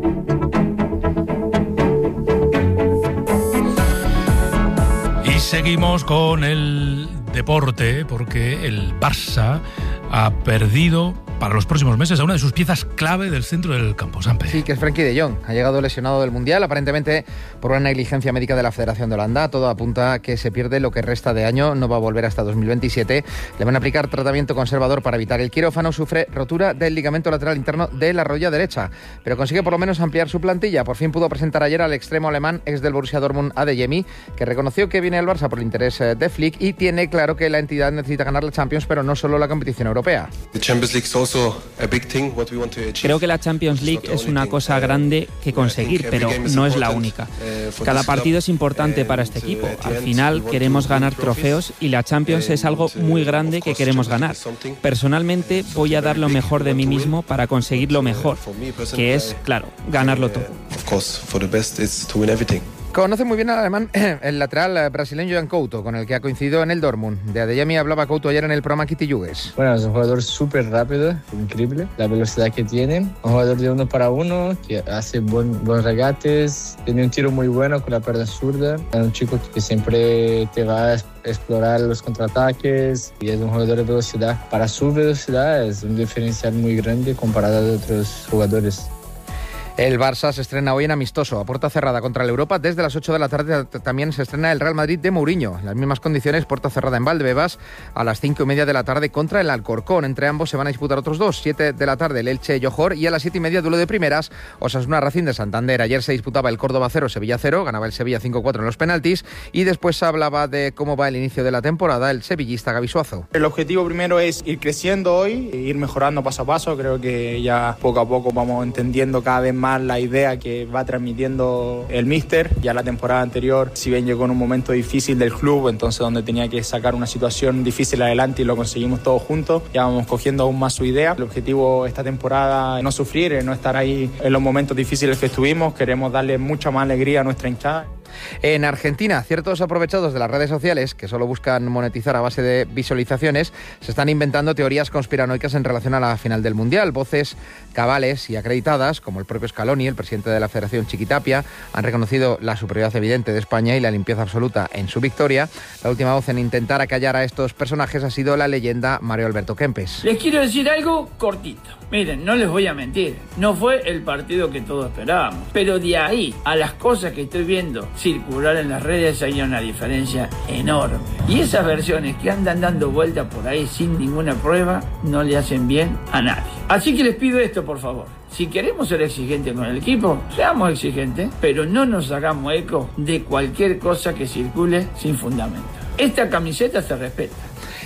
Y seguimos con el deporte, porque el Barça ha perdido para los próximos meses a una de sus piezas clave del centro del campo. Sampe. Sí, que es Frenkie de Jong. Ha llegado lesionado del Mundial, aparentemente por una negligencia médica de la Federación de Holanda. Todo apunta a que se pierde lo que resta de año, no va a volver hasta dos mil veintisiete. Le van a aplicar tratamiento conservador para evitar el quirófano. Sufre rotura del ligamento lateral interno de la rodilla derecha, pero consigue por lo menos ampliar su plantilla. Por fin pudo presentar ayer al extremo alemán, ex del Borussia Dortmund, Adeyemi, que reconoció que viene al Barça por el interés de Flick y tiene claro que la entidad necesita ganar la Champions, pero no solo la competición europea. Creo que la Champions League es una cosa grande que conseguir, pero no es la única. Cada partido es importante para este equipo. Al final queremos ganar trofeos y la Champions es algo muy grande que queremos ganar. Personalmente voy a dar lo mejor de mí mismo para conseguir lo mejor, que es, claro, ganarlo todo. Conoce muy bien al alemán el lateral brasileño Jan Couto, con el que ha coincidido en el Dortmund. De Adeyemi hablaba Couto ayer en el programa Kitty Yugues. Bueno, es un jugador súper rápido, increíble, la velocidad que tiene. Un jugador de uno para uno, que hace buen, buenos regates, tiene un tiro muy bueno con la pierna zurda. Es un chico que siempre te va a explorar los contraataques y es un jugador de velocidad. Para su velocidad es un diferencial muy grande comparado a otros jugadores. El Barça se estrena hoy en amistoso, a puerta cerrada contra el Europa. Desde las ocho de la tarde también se estrena el Real Madrid de Mourinho. En las mismas condiciones, puerta cerrada en Valdebebas, a las cinco y media de la tarde contra el Alcorcón. Entre ambos se van a disputar otros dos. siete de la tarde el Elche Johor y a las siete y media duelo de primeras, Osasuna Racing de Santander. Ayer se disputaba el Córdoba cero, Sevilla cero, ganaba el Sevilla cinco cuatro en los penaltis y después se hablaba de cómo va el inicio de la temporada el sevillista Gavi Suazo. El objetivo primero es ir creciendo hoy, ir mejorando paso a paso. Creo que ya poco a poco vamos entendiendo cada vez más la idea que va transmitiendo el míster. Ya la temporada anterior, si bien llegó en un momento difícil del club, entonces donde tenía que sacar una situación difícil adelante y lo conseguimos todos juntos, ya vamos cogiendo aún más su idea. El objetivo esta temporada es no sufrir, es no estar ahí en los momentos difíciles que estuvimos. Queremos darle mucha más alegría a nuestra hinchada. En Argentina, ciertos aprovechados de las redes sociales, que solo buscan monetizar a base de visualizaciones, se están inventando teorías conspiranoicas en relación a la final del Mundial. Voces cabales y acreditadas, como el propio Scaloni, el presidente de la Federación Chiquitapia, han reconocido la superioridad evidente de España y la limpieza absoluta en su victoria. La última voz en intentar acallar a estos personajes ha sido la leyenda Mario Alberto Kempes. Les quiero decir algo cortito. Miren, no les voy a mentir, no fue el partido que todos esperábamos, pero de ahí a las cosas que estoy viendo circular en las redes hay una diferencia enorme. Y esas versiones que andan dando vueltas por ahí sin ninguna prueba no le hacen bien a nadie. Así que les pido esto, por favor. Si queremos ser exigentes con el equipo, seamos exigentes, pero no nos hagamos eco de cualquier cosa que circule sin fundamento. Esta camiseta se respeta.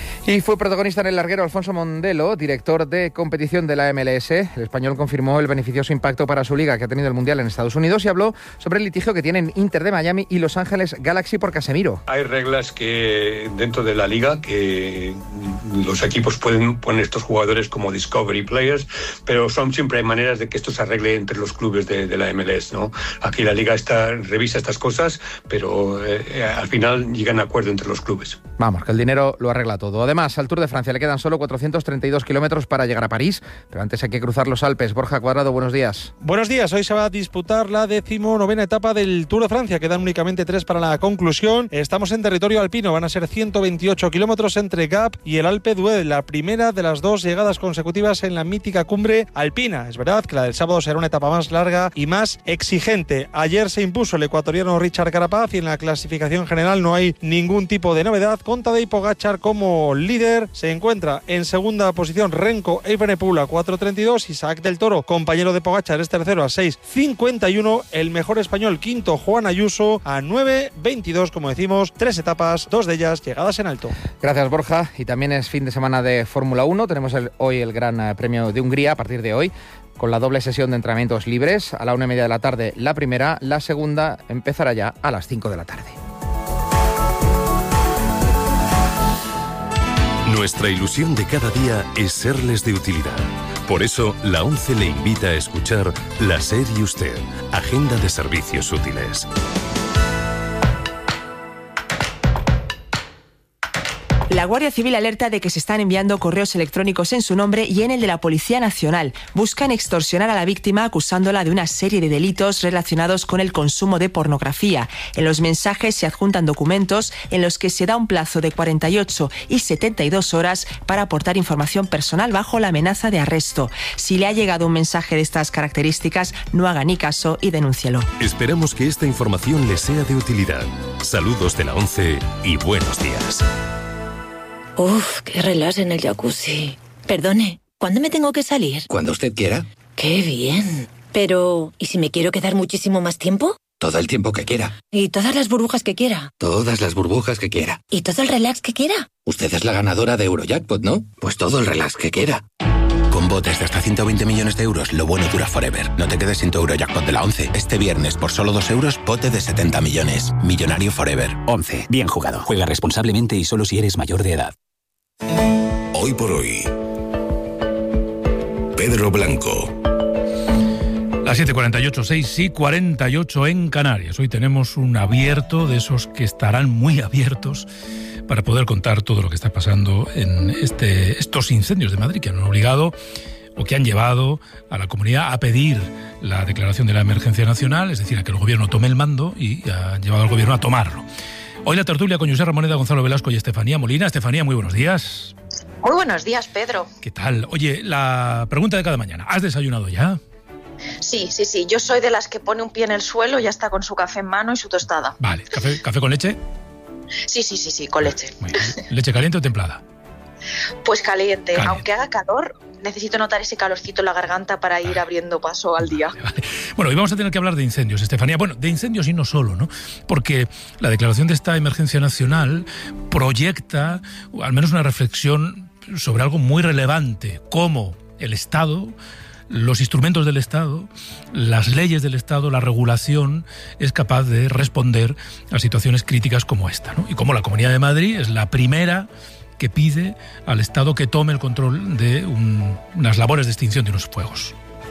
Y fue protagonista en el larguero Alfonso Mondelo, director de competición de la M L S. El español confirmó el beneficioso impacto para su liga que ha tenido el Mundial en Estados Unidos y habló sobre el litigio que tienen Inter de Miami y Los Ángeles Galaxy por Casemiro. Hay reglas que dentro de la liga que los equipos pueden poner estos jugadores como discovery players, pero son siempre hay maneras de que esto se arregle entre los clubes de, de la M L S, ¿no? Aquí la liga está, revisa estas cosas, pero eh, al final llegan a acuerdo entre los clubes. Vamos, que el dinero lo arregla todo. Además, Además, al Tour de Francia le quedan solo cuatrocientos treinta y dos kilómetros para llegar a París, pero antes hay que cruzar los Alpes. Borja Cuadrado, buenos días. Buenos días. Hoy se va a disputar la decimonovena etapa del Tour de Francia. Quedan únicamente tres para la conclusión. Estamos en territorio alpino. Van a ser ciento veintiocho kilómetros entre Gap y el Alpe d'Huez, la primera de las dos llegadas consecutivas en la mítica cumbre alpina. Es verdad que la del sábado será una etapa más larga y más exigente. Ayer se impuso el ecuatoriano Richard Carapaz y en la clasificación general no hay ningún tipo de novedad. Con Tadej Pogačar como líder, se encuentra en segunda posición Renko Evenepoel a cuatro treinta y dos, Isaac del Toro, compañero de Pogačar, es tercero a seis cincuenta y uno, el mejor español quinto Juan Ayuso a nueve veintidós, como decimos, tres etapas, dos de ellas llegadas en alto. Gracias, Borja. Y también es fin de semana de Fórmula uno, tenemos el, hoy el Gran Premio de Hungría a partir de hoy, con la doble sesión de entrenamientos libres, a la una y media de la tarde la primera, la segunda empezará ya a las cinco de la tarde. Nuestra ilusión de cada día es serles de utilidad. Por eso, la ONCE le invita a escuchar La SER y Usted, Agenda de Servicios Útiles. La Guardia Civil alerta de que se están enviando correos electrónicos en su nombre y en el de la Policía Nacional. Buscan extorsionar a la víctima acusándola de una serie de delitos relacionados con el consumo de pornografía. En los mensajes se adjuntan documentos en los que se da un plazo de cuarenta y ocho y setenta y dos horas para aportar información personal bajo la amenaza de arresto. Si le ha llegado un mensaje de estas características, no haga ni caso y denúncielo. Esperamos que esta información le sea de utilidad. Saludos de la ONCE y buenos días. Uf, qué relax en el jacuzzi. Perdone, ¿cuándo me tengo que salir? Cuando usted quiera. ¡Qué bien! Pero, ¿y si me quiero quedar muchísimo más tiempo? Todo el tiempo que quiera. ¿Y todas las burbujas que quiera? Todas las burbujas que quiera. ¿Y todo el relax que quiera? Usted es la ganadora de Eurojackpot, ¿no? Pues todo el relax que quiera. Con botes de hasta ciento veinte millones de euros, lo bueno dura forever. No te quedes sin tu Eurojackpot de la ONCE. Este viernes, por solo dos euros, bote de setenta millones. Millonario forever. ONCE. Bien jugado. Juega responsablemente y solo si eres mayor de edad. Hoy por hoy, Pedro Blanco. Las siete cuarenta y ocho, seis y cuarenta y ocho en Canarias. Hoy tenemos un abierto de esos que estarán muy abiertos para poder contar todo lo que está pasando en este, estos incendios de Madrid que han obligado o que han llevado a la comunidad a pedir la declaración de la emergencia nacional, es decir, a que el gobierno tome el mando y ha llevado al gobierno a tomarlo. Hoy la tertulia con José Ramoneda, Gonzalo Velasco y Estefanía Molina. Estefanía, muy buenos días. Muy buenos días, Pedro. ¿Qué tal? Oye, la pregunta de cada mañana. ¿Has desayunado ya? Sí, sí, sí. Yo soy de las que pone un pie en el suelo y ya está con su café en mano y su tostada. Vale. ¿Café, café con leche? Sí, sí, sí, sí, con leche. ¿Leche caliente o templada? Pues caliente. Caliente. Aunque haga calor, necesito notar ese calorcito en la garganta para ir abriendo paso al día. Vale, vale. Bueno, hoy vamos a tener que hablar de incendios, Estefanía. Bueno, de incendios y no solo, ¿no? Porque la declaración de esta emergencia nacional proyecta al menos una reflexión sobre algo muy relevante, cómo el Estado, los instrumentos del Estado, las leyes del Estado, la regulación es capaz de responder a situaciones críticas como esta, ¿no? Y cómo la Comunidad de Madrid es la primera que pide al Estado que tome el control de un, unas labores de extinción de unos fuegos.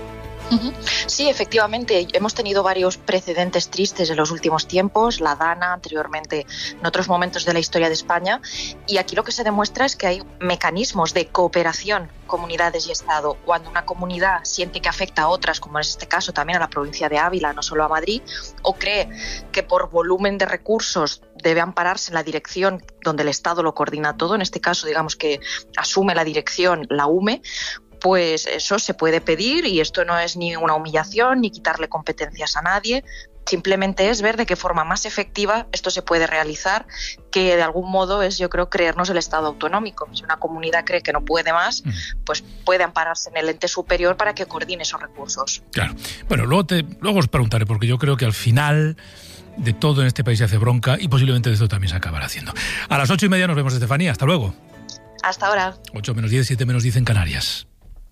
Sí, efectivamente, hemos tenido varios precedentes tristes en los últimos tiempos, la Dana, anteriormente en otros momentos de la historia de España, y aquí lo que se demuestra es que hay mecanismos de cooperación, comunidades y Estado. Cuando una comunidad siente que afecta a otras, como en este caso también a la provincia de Ávila, no solo a Madrid, o cree que por volumen de recursos debe ampararse en la dirección donde el Estado lo coordina todo, en este caso digamos que asume la dirección la U M E, pues eso se puede pedir y esto no es ni una humillación ni quitarle competencias a nadie, simplemente es ver de qué forma más efectiva esto se puede realizar, que de algún modo es, yo creo, creernos el Estado autonómico. Si una comunidad cree que no puede más, pues puede ampararse en el ente superior para que coordine esos recursos. Claro. Bueno, luego, te, luego os preguntaré, porque yo creo que al final de todo en este país se hace bronca y posiblemente de esto también se acabará haciendo. A las ocho y media nos vemos, Estefanía. Hasta luego. Hasta ahora. ocho menos diez, siete menos diez en Canarias.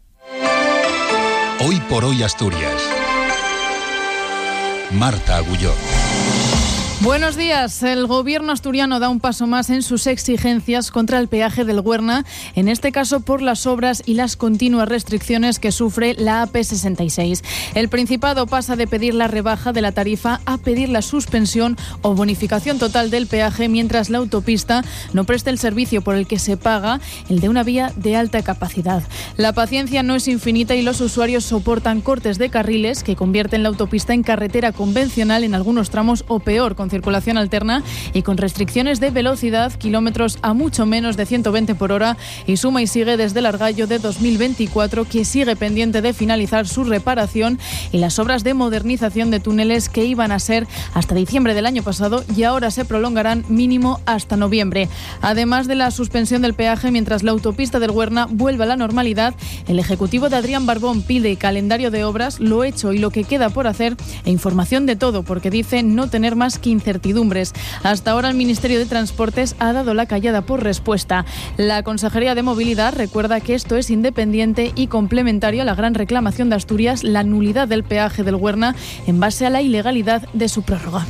Hoy por hoy Asturias. Marta Agulló. Buenos días. El gobierno asturiano da un paso más en sus exigencias contra el peaje del Güerna, en este caso por las obras y las continuas restricciones que sufre la A P sesenta y seis. El Principado pasa de pedir la rebaja de la tarifa a pedir la suspensión o bonificación total del peaje mientras la autopista no preste el servicio por el que se paga, el de una vía de alta capacidad. La paciencia no es infinita y los usuarios soportan cortes de carriles que convierten la autopista en carretera convencional en algunos tramos o peor, con circulación alterna y con restricciones de velocidad, kilómetros a mucho menos de ciento veinte por hora, y suma y sigue desde el Argallo de dos mil veinticuatro, que sigue pendiente de finalizar su reparación, y las obras de modernización de túneles que iban a ser hasta diciembre del año pasado y ahora se prolongarán mínimo hasta noviembre. Además de la suspensión del peaje mientras la autopista del Güerna vuelve a la normalidad, el Ejecutivo de Adrián Barbón pide calendario de obras, lo hecho y lo que queda por hacer e información de todo, porque dice no tener más que incertidumbres. Hasta ahora el Ministerio de Transportes ha dado la callada por respuesta. La Consejería de Movilidad recuerda que esto es independiente y complementario a la gran reclamación de Asturias, la nulidad del peaje del Güerna en base a la ilegalidad de su prórroga.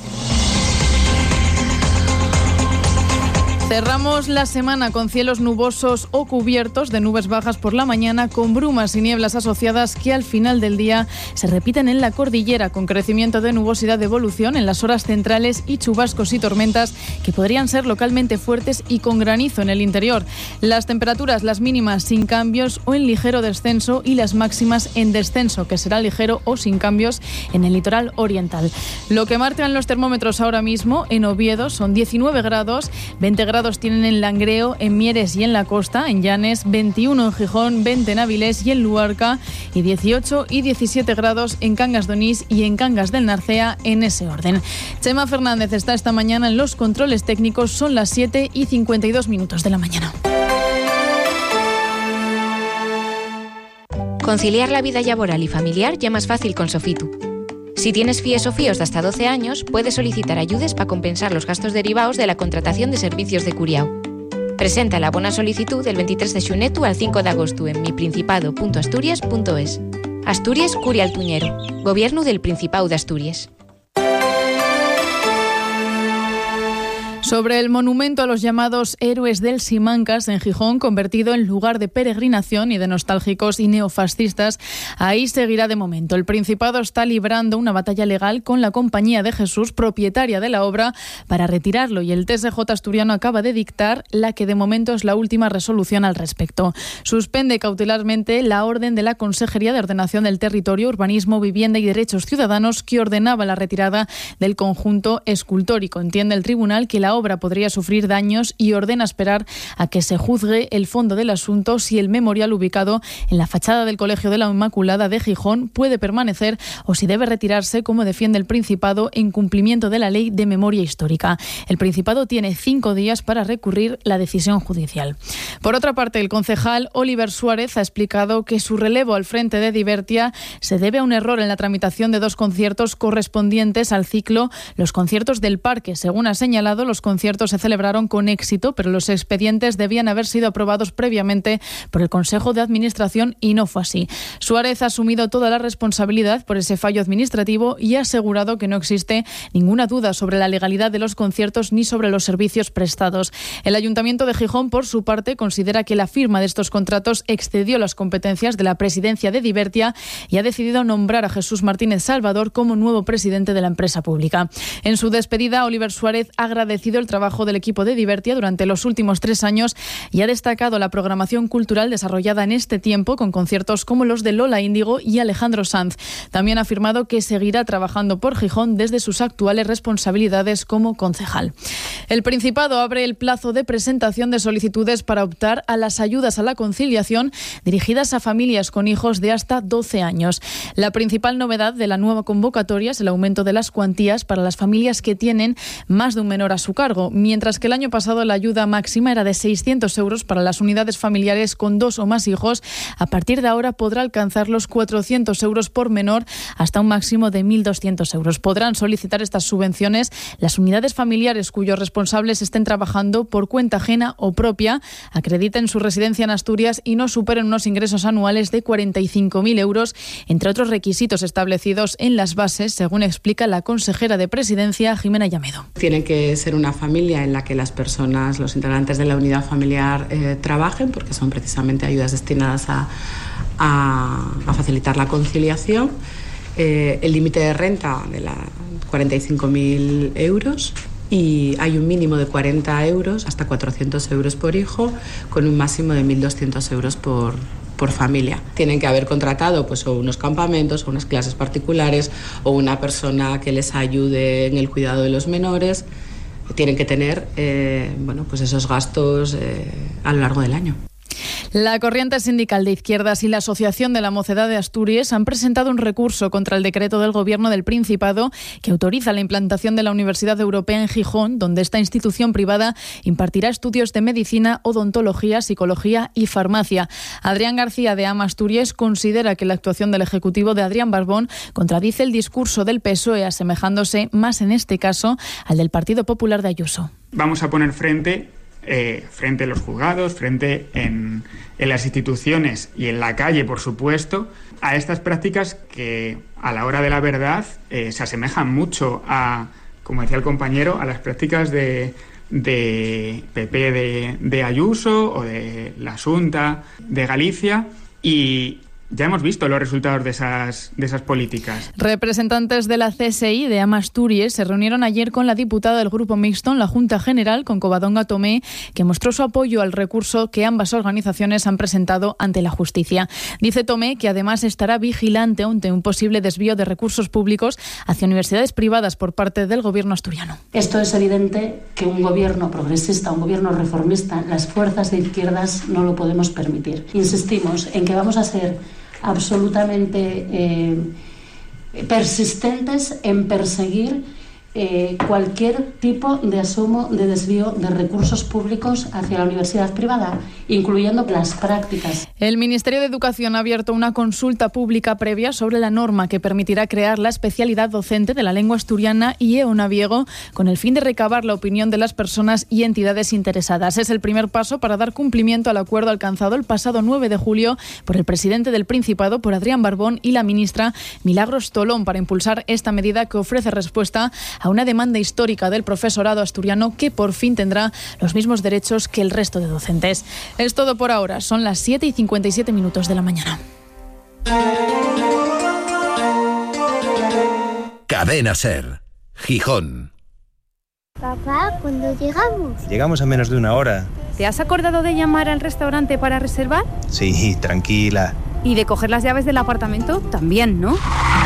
Cerramos la semana con cielos nubosos o cubiertos de nubes bajas por la mañana, con brumas y nieblas asociadas que al final del día se repiten en la cordillera, con crecimiento de nubosidad de evolución en las horas centrales y chubascos y tormentas que podrían ser localmente fuertes y con granizo en el interior. Las temperaturas, las mínimas sin cambios o en ligero descenso, y las máximas en descenso, que será ligero o sin cambios en el litoral oriental. Lo que marcan los termómetros ahora mismo en Oviedo son diecinueve grados, veinte grados tienen en Langreo, en Mieres y en la costa, en Llanes, veintiuno en Gijón, veinte en Avilés y en Luarca, y dieciocho y diecisiete grados en Cangas de Onís y en Cangas del Narcea, en ese orden. Chema Fernández está esta mañana en los controles técnicos. Son las siete y cincuenta y dos minutos de la mañana. Conciliar la vida laboral y familiar ya más fácil con Sofitu. Si tienes FIES o FIOs de hasta doce años, puedes solicitar ayudes para compensar los gastos derivados de la contratación de servicios de curiao. Presenta la bona solicitud del veintitrés de xunetu al cinco de agosto en miprincipado punto asturias punto es. Asturias Curia Altuñero. Gobierno del Principado de Asturias. Sobre el monumento a los llamados héroes del Simancas en Gijón, convertido en lugar de peregrinación y de nostálgicos y neofascistas, ahí seguirá de momento. El Principado está librando una batalla legal con la Compañía de Jesús, propietaria de la obra, para retirarlo, y el T S J asturiano acaba de dictar la que de momento es la última resolución al respecto. Suspende cautelarmente la orden de la Consejería de Ordenación del Territorio, Urbanismo, Vivienda y Derechos Ciudadanos que ordenaba la retirada del conjunto escultórico. Entiende el tribunal que la obra podría sufrir daños y ordena esperar a que se juzgue el fondo del asunto, si el memorial ubicado en la fachada del Colegio de la Inmaculada de Gijón puede permanecer o si debe retirarse, como defiende el Principado, en cumplimiento de la Ley de Memoria Histórica. El Principado tiene cinco días para recurrir la decisión judicial. Por otra parte, el concejal Oliver Suárez ha explicado que su relevo al frente de Divertia se debe a un error en la tramitación de dos conciertos correspondientes al ciclo Los Conciertos del Parque. Según ha señalado, los conciertos se celebraron con éxito, pero los expedientes debían haber sido aprobados previamente por el Consejo de Administración y no fue así. Suárez ha asumido toda la responsabilidad por ese fallo administrativo y ha asegurado que no existe ninguna duda sobre la legalidad de los conciertos ni sobre los servicios prestados. El Ayuntamiento de Gijón, por su parte, considera que la firma de estos contratos excedió las competencias de la presidencia de Divertia y ha decidido nombrar a Jesús Martínez Salvador como nuevo presidente de la empresa pública. En su despedida, Oliver Suárez ha agradecido el trabajo del equipo de Divertia durante los últimos tres años y ha destacado la programación cultural desarrollada en este tiempo, con conciertos como los de Lola Índigo y Alejandro Sanz. También ha afirmado que seguirá trabajando por Gijón desde sus actuales responsabilidades como concejal. El Principado abre el plazo de presentación de solicitudes para optar a las ayudas a la conciliación dirigidas a familias con hijos de hasta doce años. La principal novedad de la nueva convocatoria es el aumento de las cuantías para las familias que tienen más de un menor a su cargo. cargo, mientras que el año pasado la ayuda máxima era de seiscientos euros para las unidades familiares con dos o más hijos. A partir de ahora podrá alcanzar los cuatrocientos euros por menor hasta un máximo de mil doscientos euros. Podrán solicitar estas subvenciones las unidades familiares cuyos responsables estén trabajando por cuenta ajena o propia, acrediten su residencia en Asturias y no superen unos ingresos anuales de cuarenta y cinco mil euros, entre otros requisitos establecidos en las bases, según explica la consejera de Presidencia, Jimena Llamedo. Tiene que ser una familia en la que las personas, los integrantes de la unidad familiar eh, trabajen, porque son precisamente ayudas destinadas a, a, a facilitar la conciliación. Eh, el límite de renta de la cuarenta y cinco mil euros. Y hay un mínimo de cuarenta euros hasta cuatrocientos euros por hijo, con un máximo de mil doscientos euros por, por familia. Tienen que haber contratado pues, o unos campamentos, o unas clases particulares, o una persona que les ayude en el cuidado de los menores. Tienen que tener eh, bueno, pues esos gastos eh, a lo largo del año. La Corriente Sindical de Izquierdas y la Asociación de la Mocedad de Asturias han presentado un recurso contra el decreto del Gobierno del Principado que autoriza la implantación de la Universidad Europea en Gijón, donde esta institución privada impartirá estudios de medicina, odontología, psicología y farmacia. Adrián García de AMA Asturias considera que la actuación del Ejecutivo de Adrián Barbón contradice el discurso del P S O E, asemejándose más en este caso al del Partido Popular de Ayuso. Vamos a poner frente Eh, frente a los juzgados, frente en, en las instituciones y en la calle, por supuesto, a estas prácticas que a la hora de la verdad eh, se asemejan mucho a, como decía el compañero, a las prácticas de, de P P de, de Ayuso o de la Xunta de Galicia, y ya hemos visto los resultados de esas, de esas políticas. Representantes de la C S I de AMA Asturias se reunieron ayer con la diputada del Grupo Mixto en la Junta General, con Covadonga Tomé, que mostró su apoyo al recurso que ambas organizaciones han presentado ante la justicia. Dice Tomé que además estará vigilante ante un posible desvío de recursos públicos hacia universidades privadas por parte del gobierno asturiano. Esto es evidente que un gobierno progresista, un gobierno reformista, las fuerzas de izquierdas no lo podemos permitir. Insistimos en que vamos a ser absolutamente eh, persistentes en perseguir eh, cualquier tipo de asumo de desvío de recursos públicos hacia la universidad privada, incluyendo las prácticas. El Ministerio de Educación ha abierto una consulta pública previa sobre la norma que permitirá crear la especialidad docente de la lengua asturiana y eonaviego, con el fin de recabar la opinión de las personas y entidades interesadas. Es el primer paso para dar cumplimiento al acuerdo alcanzado el pasado nueve de julio por el presidente del Principado, por Adrián Barbón, y la ministra Milagros Tolón, para impulsar esta medida que ofrece respuesta a una demanda histórica del profesorado asturiano, que por fin tendrá los mismos derechos que el resto de docentes. Es todo por ahora. Son las siete y cincuenta y siete minutos de la mañana. Cadena SER, Gijón. Papá, ¿cuándo llegamos? Llegamos a menos de una hora. ¿Te has acordado de llamar al restaurante para reservar? Sí, tranquila. ¿Y de coger las llaves del apartamento? También, ¿no?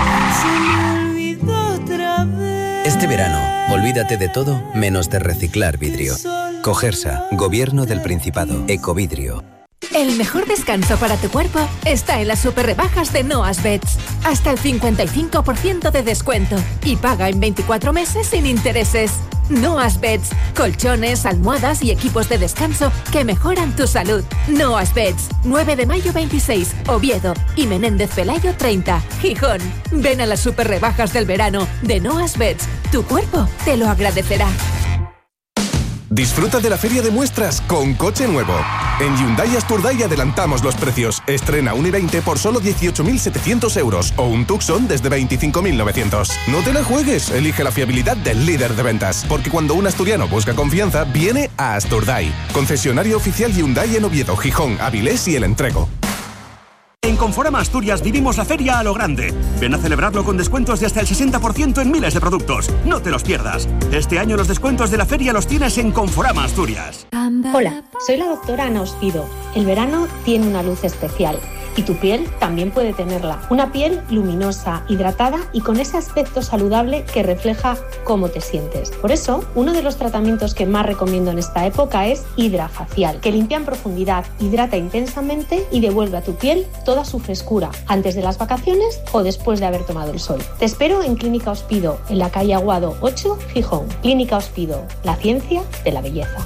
Este verano, olvídate de todo menos de reciclar vidrio. Cogersa, Gobierno del Principado, Ecovidrio. El mejor descanso para tu cuerpo está en las super rebajas de Noas Beds. Hasta el cincuenta y cinco por ciento de descuento y paga en veinticuatro meses sin intereses. Noas Beds, colchones, almohadas y equipos de descanso que mejoran tu salud. Noas Beds, nueve de mayo veintiséis, Oviedo y Menéndez Pelayo treinta, Gijón. Ven a las super rebajas del verano de Noas Beds. Tu cuerpo te lo agradecerá. Disfruta de la feria de muestras con coche nuevo. En Hyundai Asturday adelantamos los precios. Estrena un i veinte por solo dieciocho mil setecientos euros o un Tucson desde veinticinco mil novecientos. No te la juegues, elige la fiabilidad del líder de ventas. Porque cuando un asturiano busca confianza, viene a Asturday. Concesionario oficial Hyundai en Oviedo, Gijón, Avilés y El Entrego. En Conforama Asturias vivimos la feria a lo grande. Ven a celebrarlo con descuentos de hasta el sesenta por ciento en miles de productos. No te los pierdas. Este año los descuentos de la feria los tienes en Conforama Asturias. Hola, soy la doctora Ana Ospido El verano tiene una luz especial y tu piel también puede tenerla. Una piel luminosa, hidratada y con ese aspecto saludable que refleja cómo te sientes. Por eso, uno de los tratamientos que más recomiendo en esta época es Hidrafacial, que limpia en profundidad, hidrata intensamente y devuelve a tu piel toda su frescura, antes de las vacaciones o después de haber tomado el sol. Te espero en Clínica Hospido, en la calle Aguado ocho, Gijón. Clínica Hospido, la ciencia de la belleza.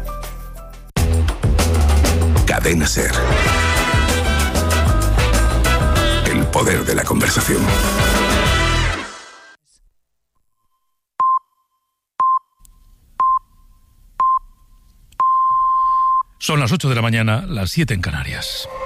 Cadena SER. El poder de la conversación. Son las ocho de la mañana, las siete en Canarias.